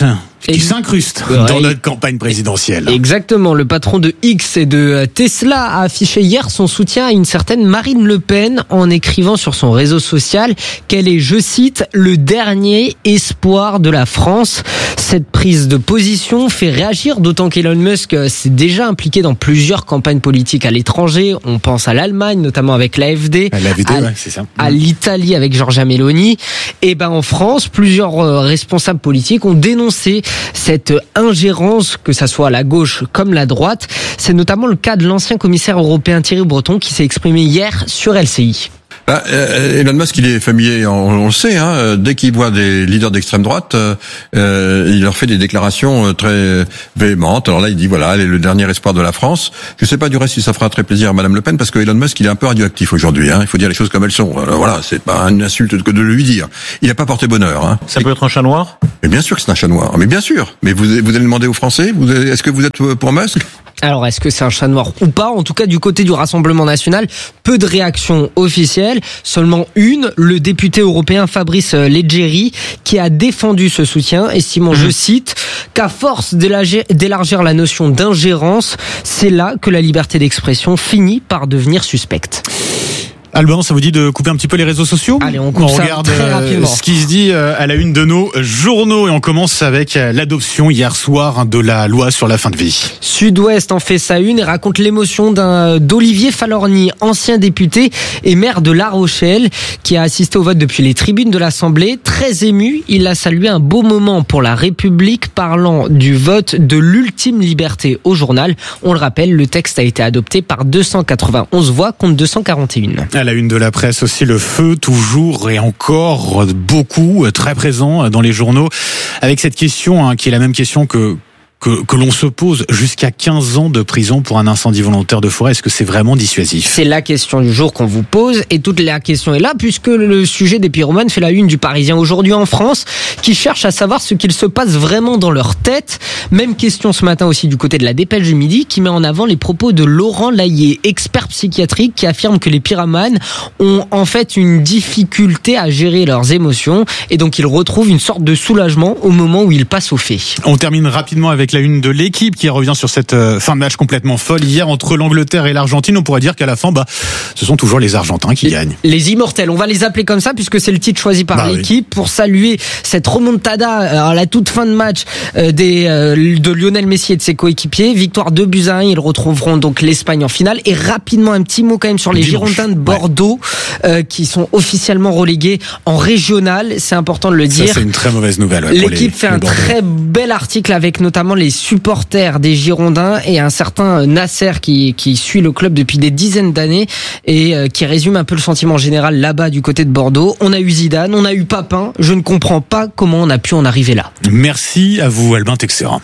qui s'incruste ouais, dans notre campagne présidentielle. Exactement. Le patron de X et de Tesla a affiché hier son soutien à une certaine Marine Le Pen en écrivant sur son réseau social qu'elle est, je cite, le dernier espoir de la France. Cette prise de position fait réagir, d'autant qu'Elon Musk s'est déjà impliqué dans plusieurs campagnes politiques à l'étranger. On pense à l'Allemagne, notamment avec l'A F D, l'A F D, à, ouais, c'est ça. à l'Italie avec Giorgia Meloni. Et ben en France, plusieurs responsables politiques ont dénoncé cette ingérence, que ça soit à la gauche comme la droite. C'est notamment le cas de l'ancien commissaire européen Thierry Breton qui s'est exprimé hier sur L C I. Bah, euh, Elon Musk, il est familier, on, on le sait. Hein, dès qu'il voit des leaders d'extrême droite, euh, il leur fait des déclarations très véhémentes. Alors là, il dit voilà, elle est le dernier espoir de la France. Je sais pas du reste si ça fera très plaisir à Madame Le Pen, parce que Elon Musk, il est un peu radioactif aujourd'hui. Hein, il faut dire les choses comme elles sont. Alors, voilà, c'est pas une insulte que de lui dire. Il n'a pas porté bonheur. Hein. Ça peut être un chat noir. Mais bien sûr que c'est un chat noir. Mais bien sûr. Mais vous, vous allez demander aux Français, vous, est-ce que vous êtes pour Musk? Alors, est-ce que c'est un chat noir ou pas? En tout cas, du côté du Rassemblement national, peu de réactions officielles. Seulement une, le député européen Fabrice Leggeri, qui a défendu ce soutien, estimant, mmh. je cite, qu'à force d'élargir, d'élargir la notion d'ingérence, c'est là que la liberté d'expression finit par devenir suspecte. Alban, ça vous dit de couper un petit peu les réseaux sociaux? Allez, on coupe on ça regarde très rapidement. ce qui se dit à la une de nos journaux et on commence avec l'adoption hier soir de la loi sur la fin de vie. Sud-Ouest en fait sa une et raconte l'émotion d'un d'Olivier Falorni, ancien député et maire de La Rochelle, qui a assisté au vote depuis les tribunes de l'Assemblée. Très ému, il a salué un beau moment pour la République, parlant du vote de l'ultime liberté au journal. On le rappelle, le texte a été adopté par deux cent quatre-vingt-onze voix contre deux cent quarante et une. À la une de la presse aussi, le feu, toujours et encore beaucoup, très présent dans les journaux, avec cette question hein, qui est la même question que que, que l'on se pose, jusqu'à quinze ans de prison pour un incendie volontaire de forêt. Est-ce que c'est vraiment dissuasif? C'est la question du jour qu'on vous pose et toute la question est là puisque le sujet des pyromanes fait la une du Parisien aujourd'hui en France, qui cherche à savoir ce qu'il se passe vraiment dans leur tête. Même question ce matin aussi du côté de la Dépêche du Midi, qui met en avant les propos de Laurent Layet, expert psychiatrique, qui affirme que les pyromanes ont en fait une difficulté à gérer leurs émotions et donc ils retrouvent une sorte de soulagement au moment où ils passent aux faits. On termine rapidement avec la une de l'équipe qui revient sur cette fin de match complètement folle hier entre l'Angleterre et l'Argentine. On pourrait dire qu'à la fin, bah, ce sont toujours les Argentins qui les, gagnent. Les immortels, on va les appeler comme ça puisque c'est le titre choisi par bah l'équipe oui. pour saluer cette remontada à la toute fin de match des, de Lionel Messi et de ses coéquipiers. Victoire deux buts à un, ils retrouveront donc l'Espagne en finale. Et rapidement, un petit mot quand même sur les Dimanche. Girondins de Bordeaux ouais. euh, qui sont officiellement relégués en régional. C'est important de le dire. Ça, c'est une très mauvaise nouvelle. Ouais, l'équipe les, fait les un Bordeaux. Très bel article avec notamment les supporters des Girondins et un certain Nasser qui, qui suit le club depuis des dizaines d'années et euh, qui résume un peu le sentiment général là-bas du côté de Bordeaux. On a eu Zidane, on a eu Papin. Je ne comprends pas comment on a pu en arriver là. Merci à vous, Albin Texera.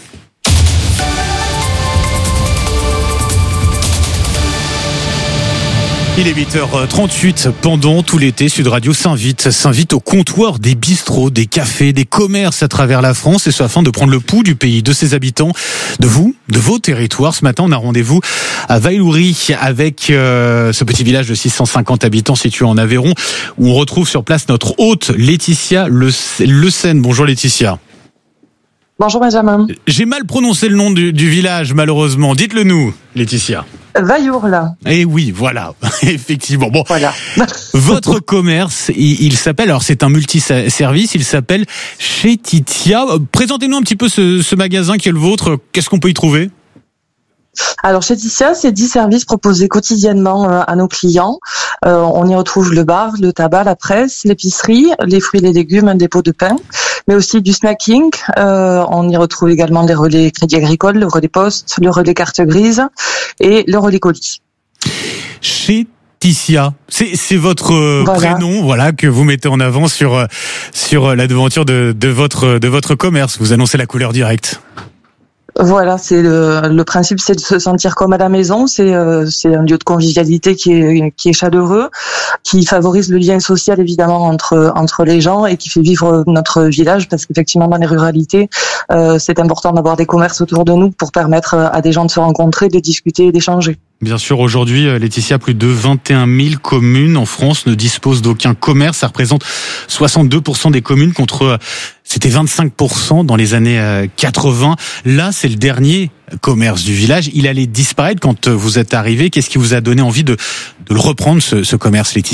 Il est huit heures trente-huit. Pendant tout l'été, Sud Radio s'invite, s'invite au comptoir des bistrots, des cafés, des commerces à travers la France, et ce afin de prendre le pouls du pays, de ses habitants, de vous, de vos territoires. Ce matin, on a rendez-vous à Vailloury avec euh, ce petit village de six cent cinquante habitants situé en Aveyron, où on retrouve sur place notre hôte Laetitia Le, Le Seine. Bonjour Laetitia. Bonjour Benjamin. J'ai mal prononcé le nom du, du village, malheureusement. Dites-le nous, Laetitia. Vaillourla. Eh oui, voilà, effectivement. Bon, voilà. Votre commerce, il, il s'appelle, alors c'est un multiservice, il s'appelle Chez Titia. Présentez-nous un petit peu ce, ce magasin qui est le vôtre. Qu'est-ce qu'on peut y trouver ? Alors chez Titia, c'est dix services proposés quotidiennement à nos clients. Euh, on y retrouve le bar, le tabac, la presse, l'épicerie, les fruits et les légumes, un dépôt de pain, mais aussi du snacking. Euh, on y retrouve également les relais Crédit Agricole, le relais Poste, le relais Carte Grise et le relais colis. Chez Titia, c'est, c'est votre voilà. prénom, voilà, que vous mettez en avant sur sur la devanture de, de votre de votre commerce. Vous annoncez la couleur directe. Voilà, c'est le, le principe, c'est de se sentir comme à la maison. C'est euh, c'est un lieu de convivialité qui est qui est chaleureux, qui favorise le lien social évidemment entre entre les gens et qui fait vivre notre village, parce qu'effectivement dans les ruralités, euh, c'est important d'avoir des commerces autour de nous pour permettre à des gens de se rencontrer, de discuter et d'échanger. Bien sûr, aujourd'hui, Laetitia, plus de vingt et un mille communes en France ne disposent d'aucun commerce. Ça représente soixante-deux pour cent des communes contre, c'était vingt-cinq pour cent dans les années quatre-vingts. Là, c'est le dernier commerce du village. Il allait disparaître quand vous êtes arrivé. Qu'est-ce qui vous a donné envie de, de le reprendre, ce, ce commerce, Laetitia ?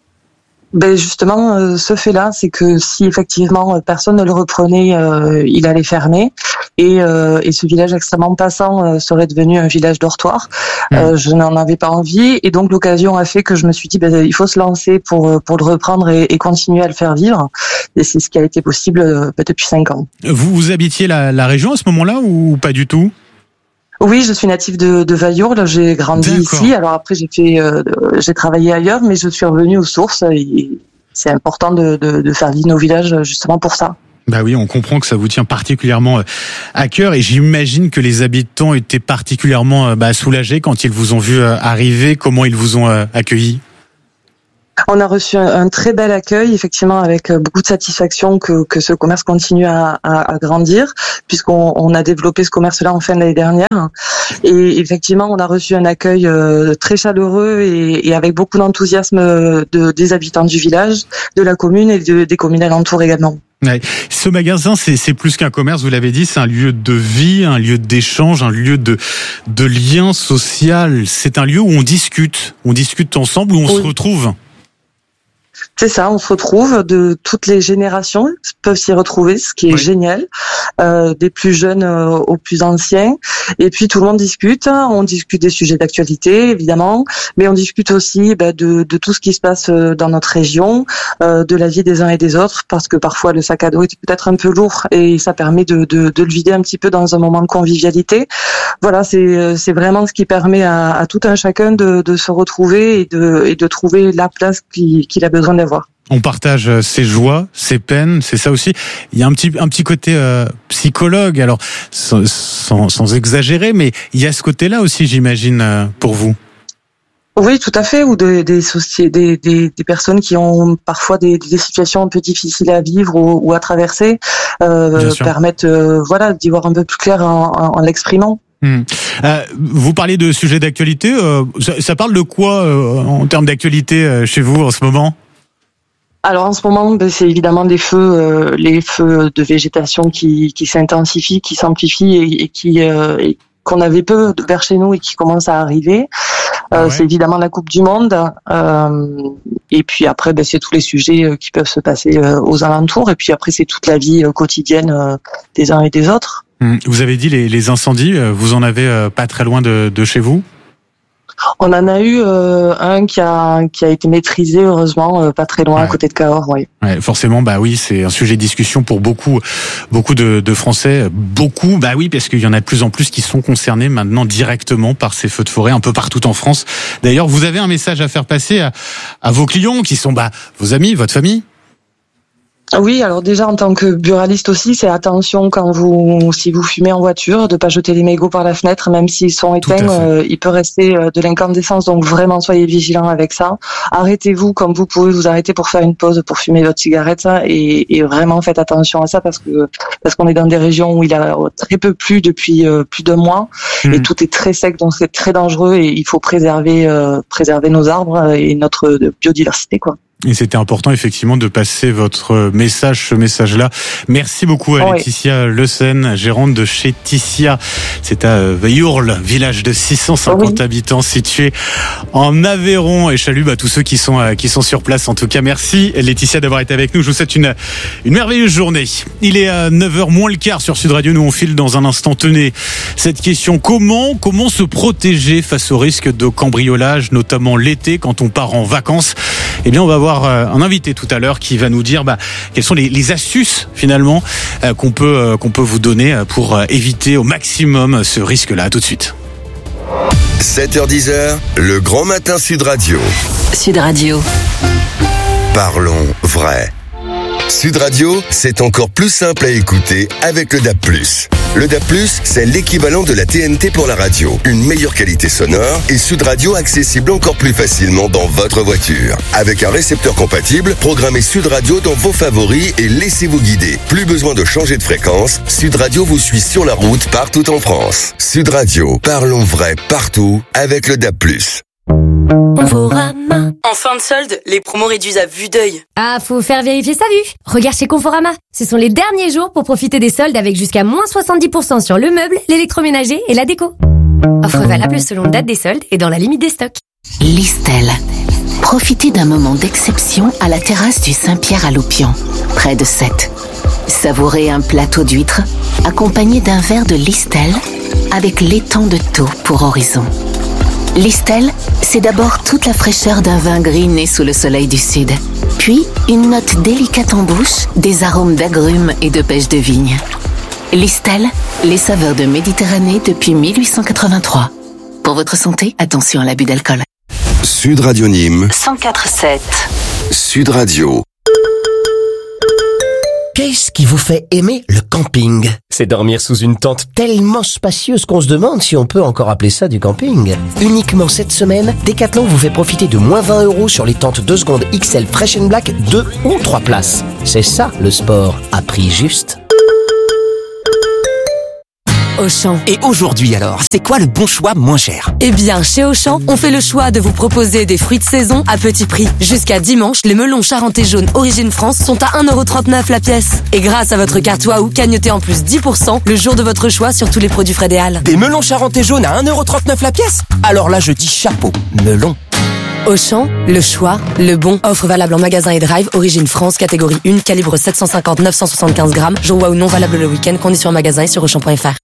Ben justement, euh, ce fait-là, c'est que si effectivement personne ne le reprenait, euh, il allait fermer, et, euh, et ce village extrêmement passant euh, serait devenu un village dortoir. Mmh. Euh, je n'en avais pas envie, et donc l'occasion a fait que je me suis dit, ben, il faut se lancer pour pour le reprendre et, et continuer à le faire vivre. Et c'est ce qui a été possible euh, ben, depuis cinq ans. Vous vous habitiez la, la région à ce moment-là ou pas du tout ? Oui, je suis native de, de Vaillourle, j'ai grandi D'accord. ici. Alors après, j'ai fait, euh, j'ai travaillé ailleurs, mais je suis revenue aux sources. Et c'est important de, de, de faire vivre nos villages justement pour ça. Bah oui, on comprend que ça vous tient particulièrement à cœur, et j'imagine que les habitants étaient particulièrement bah, soulagés quand ils vous ont vu arriver. Comment ils vous ont accueillis ? On a reçu un, un très bel accueil, effectivement, avec beaucoup de satisfaction que, que ce commerce continue à, à, à grandir, puisqu'on on a développé ce commerce-là en fin d'année dernière. Et effectivement, on a reçu un accueil euh, très chaleureux et, et avec beaucoup d'enthousiasme de, des habitants du village, de la commune et de, des communes alentours également. Ouais. Ce magasin, c'est, c'est plus qu'un commerce, vous l'avez dit, c'est un lieu de vie, un lieu d'échange, un lieu de, de lien social. C'est un lieu où on discute, on discute ensemble, où on oui. se retrouve. C'est ça, on se retrouve, de toutes les générations peuvent s'y retrouver, ce qui est oui. génial, euh, des plus jeunes euh, aux plus anciens. Et puis tout le monde discute, on discute des sujets d'actualité évidemment, mais on discute aussi bah, de, de tout ce qui se passe dans notre région, euh, de la vie des uns et des autres, parce que parfois le sac à dos est peut-être un peu lourd et ça permet de, de, de le vider un petit peu dans un moment de convivialité. Voilà, c'est, c'est vraiment ce qui permet à, à tout un chacun de, de se retrouver et de, et de trouver la place qu'il, qu'il a besoin d'avoir. On partage ses joies, ses peines, c'est ça aussi. Il y a un petit un petit côté euh, psychologue, alors sans, sans, sans exagérer, mais il y a ce côté-là aussi, j'imagine, euh, pour vous. Oui, tout à fait, ou des des, soci... des, des, des personnes qui ont parfois des, des situations un peu difficiles à vivre ou, ou à traverser, euh, permettent euh, voilà, d'y voir un peu plus clair en, en, en l'exprimant. Hum. Euh, vous parlez de sujets d'actualité, euh, ça, ça parle de quoi euh, en termes d'actualité euh, chez vous en ce moment ? Alors en ce moment, ben, c'est évidemment les feux, euh, les feux de végétation qui, qui s'intensifient, qui s'amplifient et, et qui euh, et qu'on avait peu vers chez nous et qui commencent à arriver. Euh, ouais. C'est évidemment la Coupe du Monde. Euh, et puis après, ben, c'est tous les sujets qui peuvent se passer euh, aux alentours. Et puis après, c'est toute la vie euh, quotidienne euh, des uns et des autres. Vous avez dit les, les incendies, vous en avez euh, pas très loin de, de chez vous ? On en a eu euh, un qui a qui a été maîtrisé, heureusement, euh, pas très loin, ouais. à côté de Cahors, oui. Ouais, forcément, bah oui, c'est un sujet de discussion pour beaucoup, beaucoup de, de Français. Beaucoup, bah oui, parce qu'il y en a de plus en plus qui sont concernés maintenant directement par ces feux de forêt un peu partout en France. D'ailleurs, vous avez un message à faire passer à, à vos clients qui sont bah vos amis, votre famille. Oui, alors déjà en tant que buraliste aussi, c'est attention quand vous, si vous fumez en voiture, de pas jeter les mégots par la fenêtre, même s'ils sont éteints, euh, il peut rester euh, de l'incandescence, donc vraiment soyez vigilants avec ça. Arrêtez-vous comme vous pouvez vous arrêter pour faire une pause, pour fumer votre cigarette, et, et vraiment faites attention à ça parce que parce qu'on est dans des régions où il a très peu plu depuis euh, plus d'un mois mmh. et tout est très sec, donc c'est très dangereux et il faut préserver euh, préserver nos arbres et notre biodiversité, quoi. Et c'était important effectivement de passer votre message, ce message-là. Merci beaucoup à Laetitia oui. Le Sen, gérante de chez Tissia. C'est à Vaillourle, village de six cent cinquante oui. habitants situé en Aveyron. Et je salue bah, tous ceux qui sont qui sont sur place. En tout cas, merci Laetitia d'avoir été avec nous. Je vous souhaite une une merveilleuse journée. Il est à neuf heures moins le quart sur Sud Radio. Nous on file dans un instant. Tenez cette question, comment comment se protéger face au risque de cambriolage, notamment l'été quand on part en vacances? Eh bien, on va voir un invité tout à l'heure qui va nous dire bah, quelles sont les, les astuces finalement euh, qu'on peut euh, qu'on peut vous donner pour euh, éviter au maximum ce risque-là. À tout de suite. sept heures dix, le grand matin Sud Radio. Sud Radio. Parlons vrai. Sud Radio, c'est encore plus simple à écouter avec le D A B plus. Le D A B plus, c'est l'équivalent de la T N T pour la radio. Une meilleure qualité sonore et Sud Radio accessible encore plus facilement dans votre voiture. Avec un récepteur compatible, programmez Sud Radio dans vos favoris et laissez-vous guider. Plus besoin de changer de fréquence, Sud Radio vous suit sur la route partout en France. Sud Radio, parlons vrai partout avec le D A B plus. Conforama. En fin de solde, les promos réduisent à vue d'œil. Ah, faut faire vérifier sa vue. Regarde chez Conforama. Ce sont les derniers jours pour profiter des soldes avec jusqu'à moins soixante-dix pour cent sur le meuble, l'électroménager et la déco. Offre valable selon date des soldes et dans la limite des stocks. Listel. Profitez d'un moment d'exception à la terrasse du Saint-Pierre à Loupian, près de Sète. Savourez un plateau d'huîtres accompagné d'un verre de Listel avec l'étang de Thau pour horizon. Listel, c'est d'abord toute la fraîcheur d'un vin gris né sous le soleil du sud. Puis, une note délicate en bouche, des arômes d'agrumes et de pêche de vigne. Listel, les saveurs de Méditerranée depuis mille huit cent quatre-vingt-trois. Pour votre santé, attention à l'abus d'alcool. Sud Radio Nîmes, cent quatre virgule sept. Sud Radio. Qu'est-ce qui vous fait aimer le camping? C'est dormir sous une tente tellement spacieuse qu'on se demande si on peut encore appeler ça du camping. Uniquement cette semaine, Decathlon vous fait profiter de moins vingt euros sur les tentes deux secondes X L Fresh and Black deux ou trois places. C'est ça le sport à prix juste. Auchan. Et aujourd'hui alors, c'est quoi le bon choix moins cher? Eh bien, chez Auchan, on fait le choix de vous proposer des fruits de saison à petit prix. Jusqu'à dimanche, les melons charentais jaunes Origine France sont à un euro trente-neuf la pièce. Et grâce à votre carte Waouh, cagnotez en plus dix pour cent le jour de votre choix sur tous les produits Fred et Hall. Des melons charentais jaunes à un euro trente-neuf la pièce? Alors là, je dis chapeau, melon. Auchan, le choix, le bon. Offre valable en magasin et drive, Origine France, catégorie un, calibre sept cent cinquante neuf cent soixante-quinze grammes. Jour Waouh non valable le week-end, conditions en magasin et sur auchan point f r.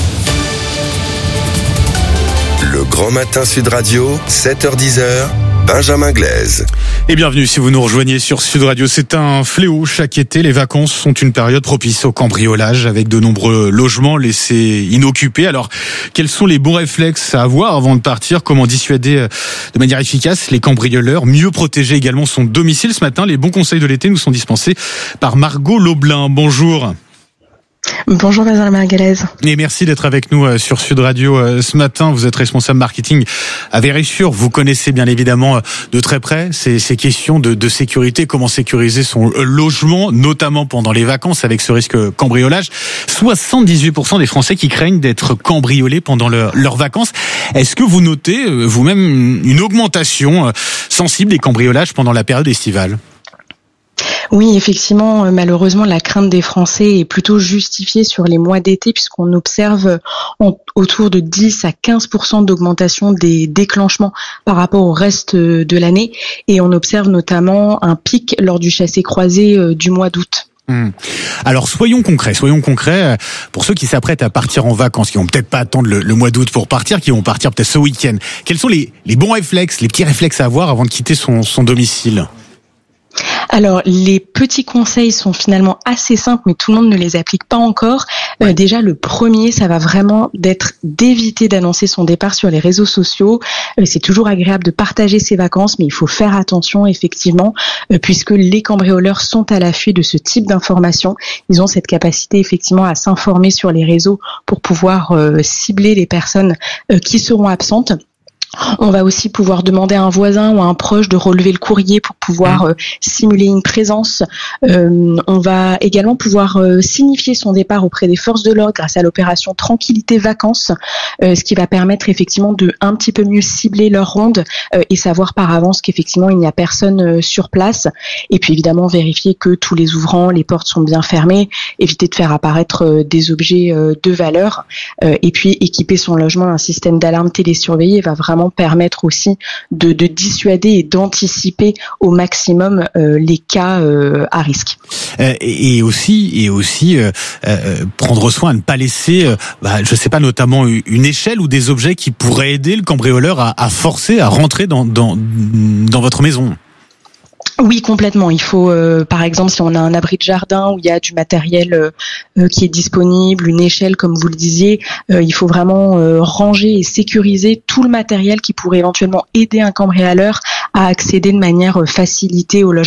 Le Grand Matin Sud Radio, sept heures dix, Benjamin Glaise. Et bienvenue si vous nous rejoignez sur Sud Radio. C'est un fléau chaque été. Les vacances sont une période propice au cambriolage avec de nombreux logements laissés inoccupés. Alors, quels sont les bons réflexes à avoir avant de partir? Comment dissuader de manière efficace les cambrioleurs? Mieux protéger également son domicile. Ce matin, les bons conseils de l'été nous sont dispensés par Margot Loblin. Bonjour. Bonjour Benjamin Glaise. Et merci d'être avec nous sur Sud Radio ce matin. Vous êtes responsable marketing à Vérissure. Vous connaissez bien évidemment de très près ces, ces questions de, de sécurité, comment sécuriser son logement, notamment pendant les vacances avec ce risque cambriolage. soixante-dix-huit pour cent des Français qui craignent d'être cambriolés pendant leur, leurs vacances. Est-ce que vous notez vous-même une augmentation sensible des cambriolages pendant la période estivale ? Oui, effectivement, malheureusement, la crainte des Français est plutôt justifiée sur les mois d'été puisqu'on observe en, autour de dix à quinze pour cent d'augmentation des déclenchements par rapport au reste de l'année et on observe notamment un pic lors du chassé-croisé du mois d'août. Hum. Alors soyons concrets, soyons concrets pour ceux qui s'apprêtent à partir en vacances, qui vont peut-être pas attendre le, le mois d'août pour partir, qui vont partir peut-être ce week-end. Quels sont les, les bons réflexes, les petits réflexes à avoir avant de quitter son, son domicile ? Alors, les petits conseils sont finalement assez simples, mais tout le monde ne les applique pas encore. Euh, déjà, le premier, ça va vraiment d'être d'éviter d'annoncer son départ sur les réseaux sociaux. Euh, c'est toujours agréable de partager ses vacances, mais il faut faire attention, effectivement, euh, puisque les cambrioleurs sont à l'affût de ce type d'informations. Ils ont cette capacité, effectivement, à s'informer sur les réseaux pour pouvoir euh, cibler les personnes euh, qui seront absentes. On va aussi pouvoir demander à un voisin ou à un proche de relever le courrier pour pouvoir euh, simuler une présence. Euh, on va également pouvoir euh, signifier son départ auprès des forces de l'ordre grâce à l'opération Tranquillité Vacances, euh, ce qui va permettre effectivement de un petit peu mieux cibler leur ronde euh, et savoir par avance qu'effectivement il n'y a personne euh, sur place. Et puis évidemment vérifier que tous les ouvrants, les portes sont bien fermées, éviter de faire apparaître euh, des objets euh, de valeur euh, et puis équiper son logement d'un système d'alarme télésurveillé va vraiment permettre aussi de, de dissuader et d'anticiper au maximum euh, les cas euh, à risque. Euh, et aussi, et aussi euh, euh, prendre soin de ne pas laisser, euh, bah, je sais pas, notamment une échelle ou des objets qui pourraient aider le cambrioleur à, à forcer, à rentrer dans, dans, dans votre maison. Oui, complètement. Il faut, euh, par exemple, si on a un abri de jardin où il y a du matériel euh, qui est disponible, une échelle, comme vous le disiez, euh, il faut vraiment euh, ranger et sécuriser tout le matériel qui pourrait éventuellement aider un cambrioleur à accéder de manière facilitée au logement.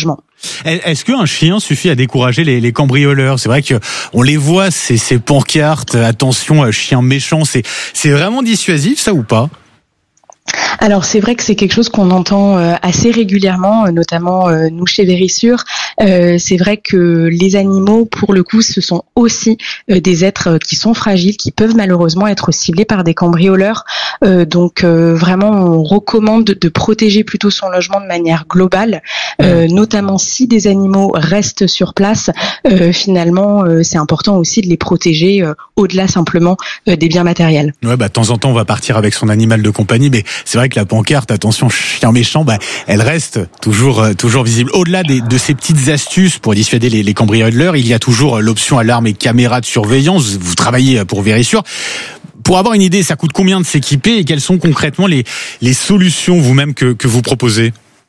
Est-ce qu'un chien suffit à décourager les, les cambrioleurs? C'est vrai que on les voit, ces, ces pancartes, attention, chien méchant, c'est, c'est vraiment dissuasif, ça, ou pas? Alors c'est vrai que c'est quelque chose qu'on entend euh, assez régulièrement, euh, notamment euh, nous chez Vérissure. Euh, c'est vrai que les animaux, pour le coup, ce sont aussi euh, des êtres euh, qui sont fragiles, qui peuvent malheureusement être ciblés par des cambrioleurs. Euh, donc euh, vraiment, on recommande de protéger plutôt son logement de manière globale, euh, notamment si des animaux restent sur place. Euh, finalement, euh, c'est important aussi de les protéger euh, au-delà simplement euh, des biens matériels. Ouais, bah de temps en temps, on va partir avec son animal de compagnie, mais c'est vrai que la pancarte, attention, chien méchant, bah, elle reste toujours, euh, toujours visible. Au-delà des, de ces petites astuces pour dissuader les, les cambrioleurs, il y a toujours l'option alarme et caméra de surveillance. Vous travaillez pour Vérissure. Pour avoir une idée, ça coûte combien de s'équiper et quelles sont concrètement les, les solutions vous-même que, que vous proposez?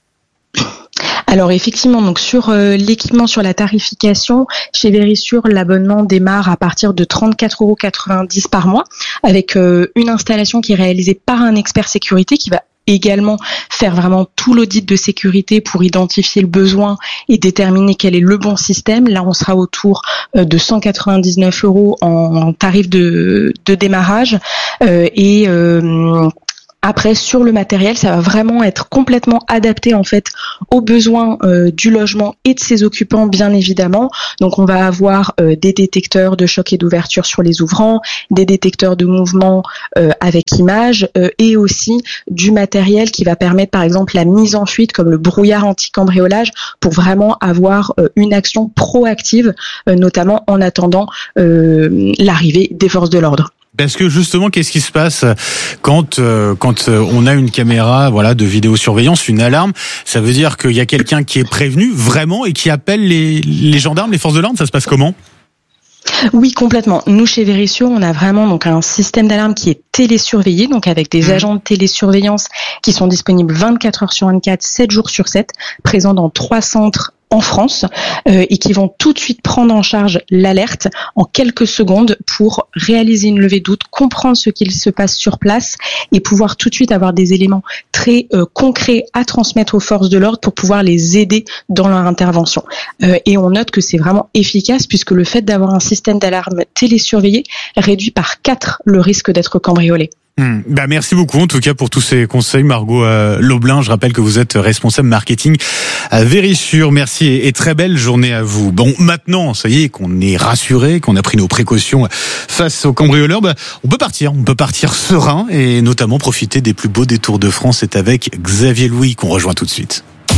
Alors effectivement, donc sur euh, l'équipement, sur la tarification, chez Vérissure, l'abonnement démarre à partir de trente-quatre euros quatre-vingt-dix par mois, avec euh, une installation qui est réalisée par un expert sécurité qui va également faire vraiment tout l'audit de sécurité pour identifier le besoin et déterminer quel est le bon système. Là, on sera autour de cent quatre-vingt-dix-neuf euros en tarif de, de démarrage euh, et euh, après, sur le matériel, ça va vraiment être complètement adapté en fait aux besoins euh, du logement et de ses occupants, bien évidemment. Donc, on va avoir euh, des détecteurs de choc et d'ouverture sur les ouvrants, des détecteurs de mouvement euh, avec image euh, et aussi du matériel qui va permettre, par exemple, la mise en fuite comme le brouillard anti-cambriolage pour vraiment avoir euh, une action proactive, euh, notamment en attendant euh, l'arrivée des forces de l'ordre. Parce que justement, qu'est-ce qui se passe quand euh, quand on a une caméra, voilà, de vidéosurveillance, une alarme? Ça veut dire qu'il y a quelqu'un qui est prévenu vraiment et qui appelle les les gendarmes, les forces de l'ordre. Ça se passe comment? Oui, complètement. Nous, chez Vérissure, on a vraiment donc un système d'alarme qui est télésurveillé, donc avec des mmh. agents de télésurveillance qui sont disponibles vingt-quatre heures sur vingt-quatre, sept jours sur sept, présents dans trois centres en France euh, et qui vont tout de suite prendre en charge l'alerte en quelques secondes pour réaliser une levée de doute, comprendre ce qu'il se passe sur place et pouvoir tout de suite avoir des éléments très euh, concrets à transmettre aux forces de l'ordre pour pouvoir les aider dans leur intervention. Euh, et on note que c'est vraiment efficace puisque le fait d'avoir un système d'alarme télésurveillé réduit par quatre le risque d'être cambriolé. Mmh. Bah merci beaucoup en tout cas pour tous ces conseils, Margot euh, Loblin. Je rappelle que vous êtes responsable marketing à Vérissure. Merci et, et très belle journée à vous. Bon, maintenant, ça y est, qu'on est rassuré, qu'on a pris nos précautions face aux cambrioleurs, bah, on peut partir, on peut partir serein et notamment profiter des plus beaux détours de France. C'est avec Xavier Louis qu'on rejoint tout de suite.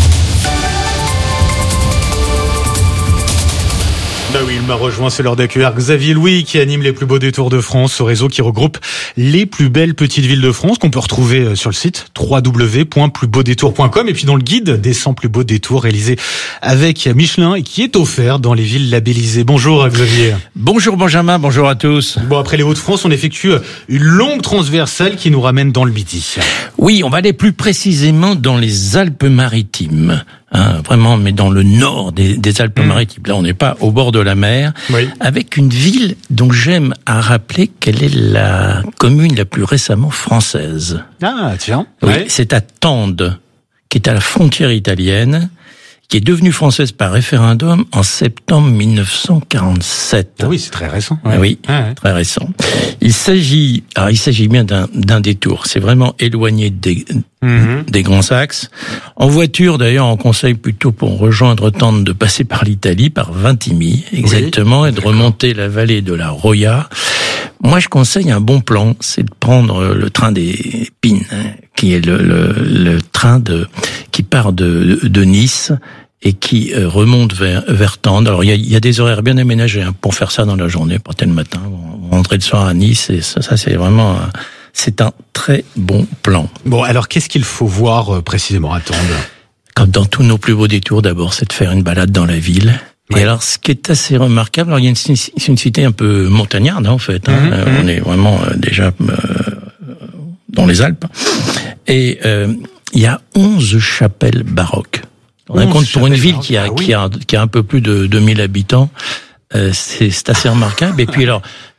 Bah oui, il m'a rejoint, c'est l'heure d'accueillir Xavier Louis qui anime les plus beaux détours de France, ce réseau qui regroupe les plus belles petites villes de France qu'on peut retrouver sur le site w w w point plus beau détour point com et puis dans le guide des cent plus beaux détours réalisé avec Michelin et qui est offert dans les villes labellisées. Bonjour Xavier. Bonjour Benjamin, bonjour à tous. Bon, après les Hauts-de-France, on effectue une longue transversale qui nous ramène dans le Midi. Oui, on va aller plus précisément dans les Alpes-Maritimes. Hein, vraiment, mais dans le nord des, des Alpes-Maritimes. Là, on n'est pas au bord de la mer. Oui. Avec une ville dont j'aime à rappeler qu'elle est la commune la plus récemment française. Ah, tiens. Oui, ouais. C'est à Tende, qui est à la frontière italienne, qui est devenue française par référendum en septembre mille neuf cent quarante-sept. Ah oui, c'est très récent. Ouais. Oui, ah ouais. Très récent. Il s'agit, alors il s'agit bien d'un, d'un détour. C'est vraiment éloigné des, mm-hmm. des grands axes. En voiture, d'ailleurs, on conseille plutôt pour rejoindre Tende de passer par l'Italie, par Vintimille, exactement, oui. Et de remonter la vallée de la Roya. Moi, je conseille un bon plan, c'est de prendre le train des Pines, hein, qui est le, le, le train de qui part de, de Nice et qui euh, remonte vers, vers Tende. Alors, il y a, il y a des horaires bien aménagés hein, pour faire ça dans la journée, partez le matin, vous rentrez le soir à Nice, et ça, ça c'est vraiment... Euh, c'est un très bon plan. Bon, alors, qu'est-ce qu'il faut voir euh, précisément à Tende ? Comme dans tous nos plus beaux détours, d'abord, c'est de faire une balade dans la ville. Et ouais. Alors, ce qui est assez remarquable, alors il y a une, c'est une cité un peu montagnarde, hein, en fait. Hein. Mmh, euh, mmh. On est vraiment euh, déjà euh, dans les Alpes. Et euh, il y a onze chapelles baroques. On a compte pour une ville qui a, ah, oui. qui a qui a un peu plus de deux mille habitants, euh, c'est, c'est assez remarquable. Et puis alors,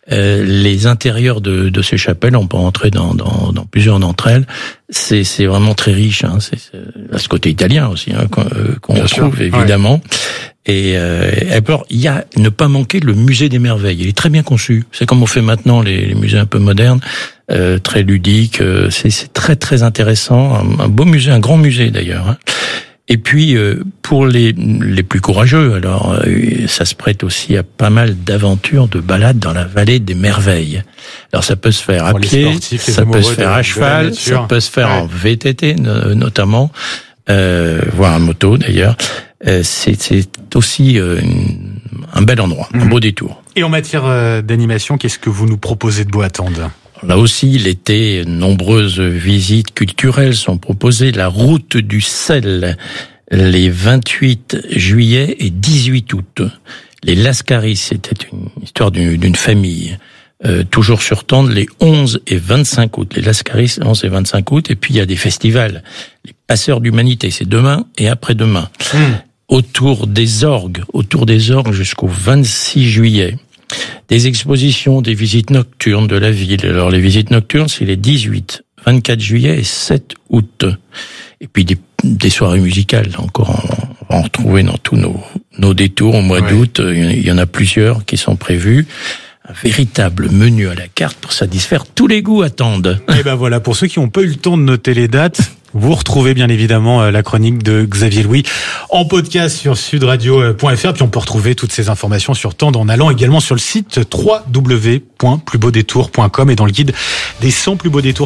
Euh, les intérieurs de, de ces chapelles, on peut entrer dans, dans, dans plusieurs d'entre elles. C'est, c'est vraiment très riche. Hein. C'est, c'est à ce côté italien aussi hein, qu'on, qu'on retrouve sûr, évidemment. Ouais. Et euh, alors, il y a ne pas manquer le musée des merveilles. Il est très bien conçu. C'est comme on fait maintenant les, les musées un peu modernes, euh, très ludiques. Euh, c'est, c'est très très intéressant. Un, un beau musée, un grand musée d'ailleurs. Hein. Et puis euh, pour les les plus courageux, alors euh, ça se prête aussi à pas mal d'aventures, de balades dans la vallée des merveilles. Alors ça peut se faire à pour pied, sportifs, ça peut se faire de, à cheval, ça peut se faire ouais. en V T T notamment, euh, voire en moto d'ailleurs. Euh, c'est, c'est aussi euh, une, un bel endroit, mmh. un beau détour. Et en matière euh, d'animation, qu'est-ce que vous nous proposez de beau à Tende ? Là aussi, l'été, nombreuses visites culturelles sont proposées. La route du sel, les vingt-huit juillet et dix-huit août. Les Lascaris, c'était une histoire d'une, d'une famille. Euh, toujours sur Tende, les onze et vingt-cinq août. Les Lascaris, onze et vingt-cinq août. Et puis, il y a des festivals. Les Passeurs d'Humanité, c'est demain et après-demain. Mmh. Autour des orgues, autour des orgues jusqu'au vingt-six juillet. Des expositions, des visites nocturnes de la ville. Alors les visites nocturnes, c'est les dix-huit, vingt-quatre juillet et sept août. Et puis des, des soirées musicales, encore on va en retrouver dans tous nos, nos détours au mois ouais. d'août. Il y en a plusieurs qui sont prévus. Un véritable menu à la carte pour satisfaire tous les goûts à Tende. Et ben voilà, pour ceux qui n'ont pas eu le temps de noter les dates, vous retrouvez bien évidemment la chronique de Xavier Louis en podcast sur sud radio point f r. Puis on peut retrouver toutes ces informations sur Tende en allant également sur le site w w w point plus beau détour point com et dans le guide des cent plus beaux détours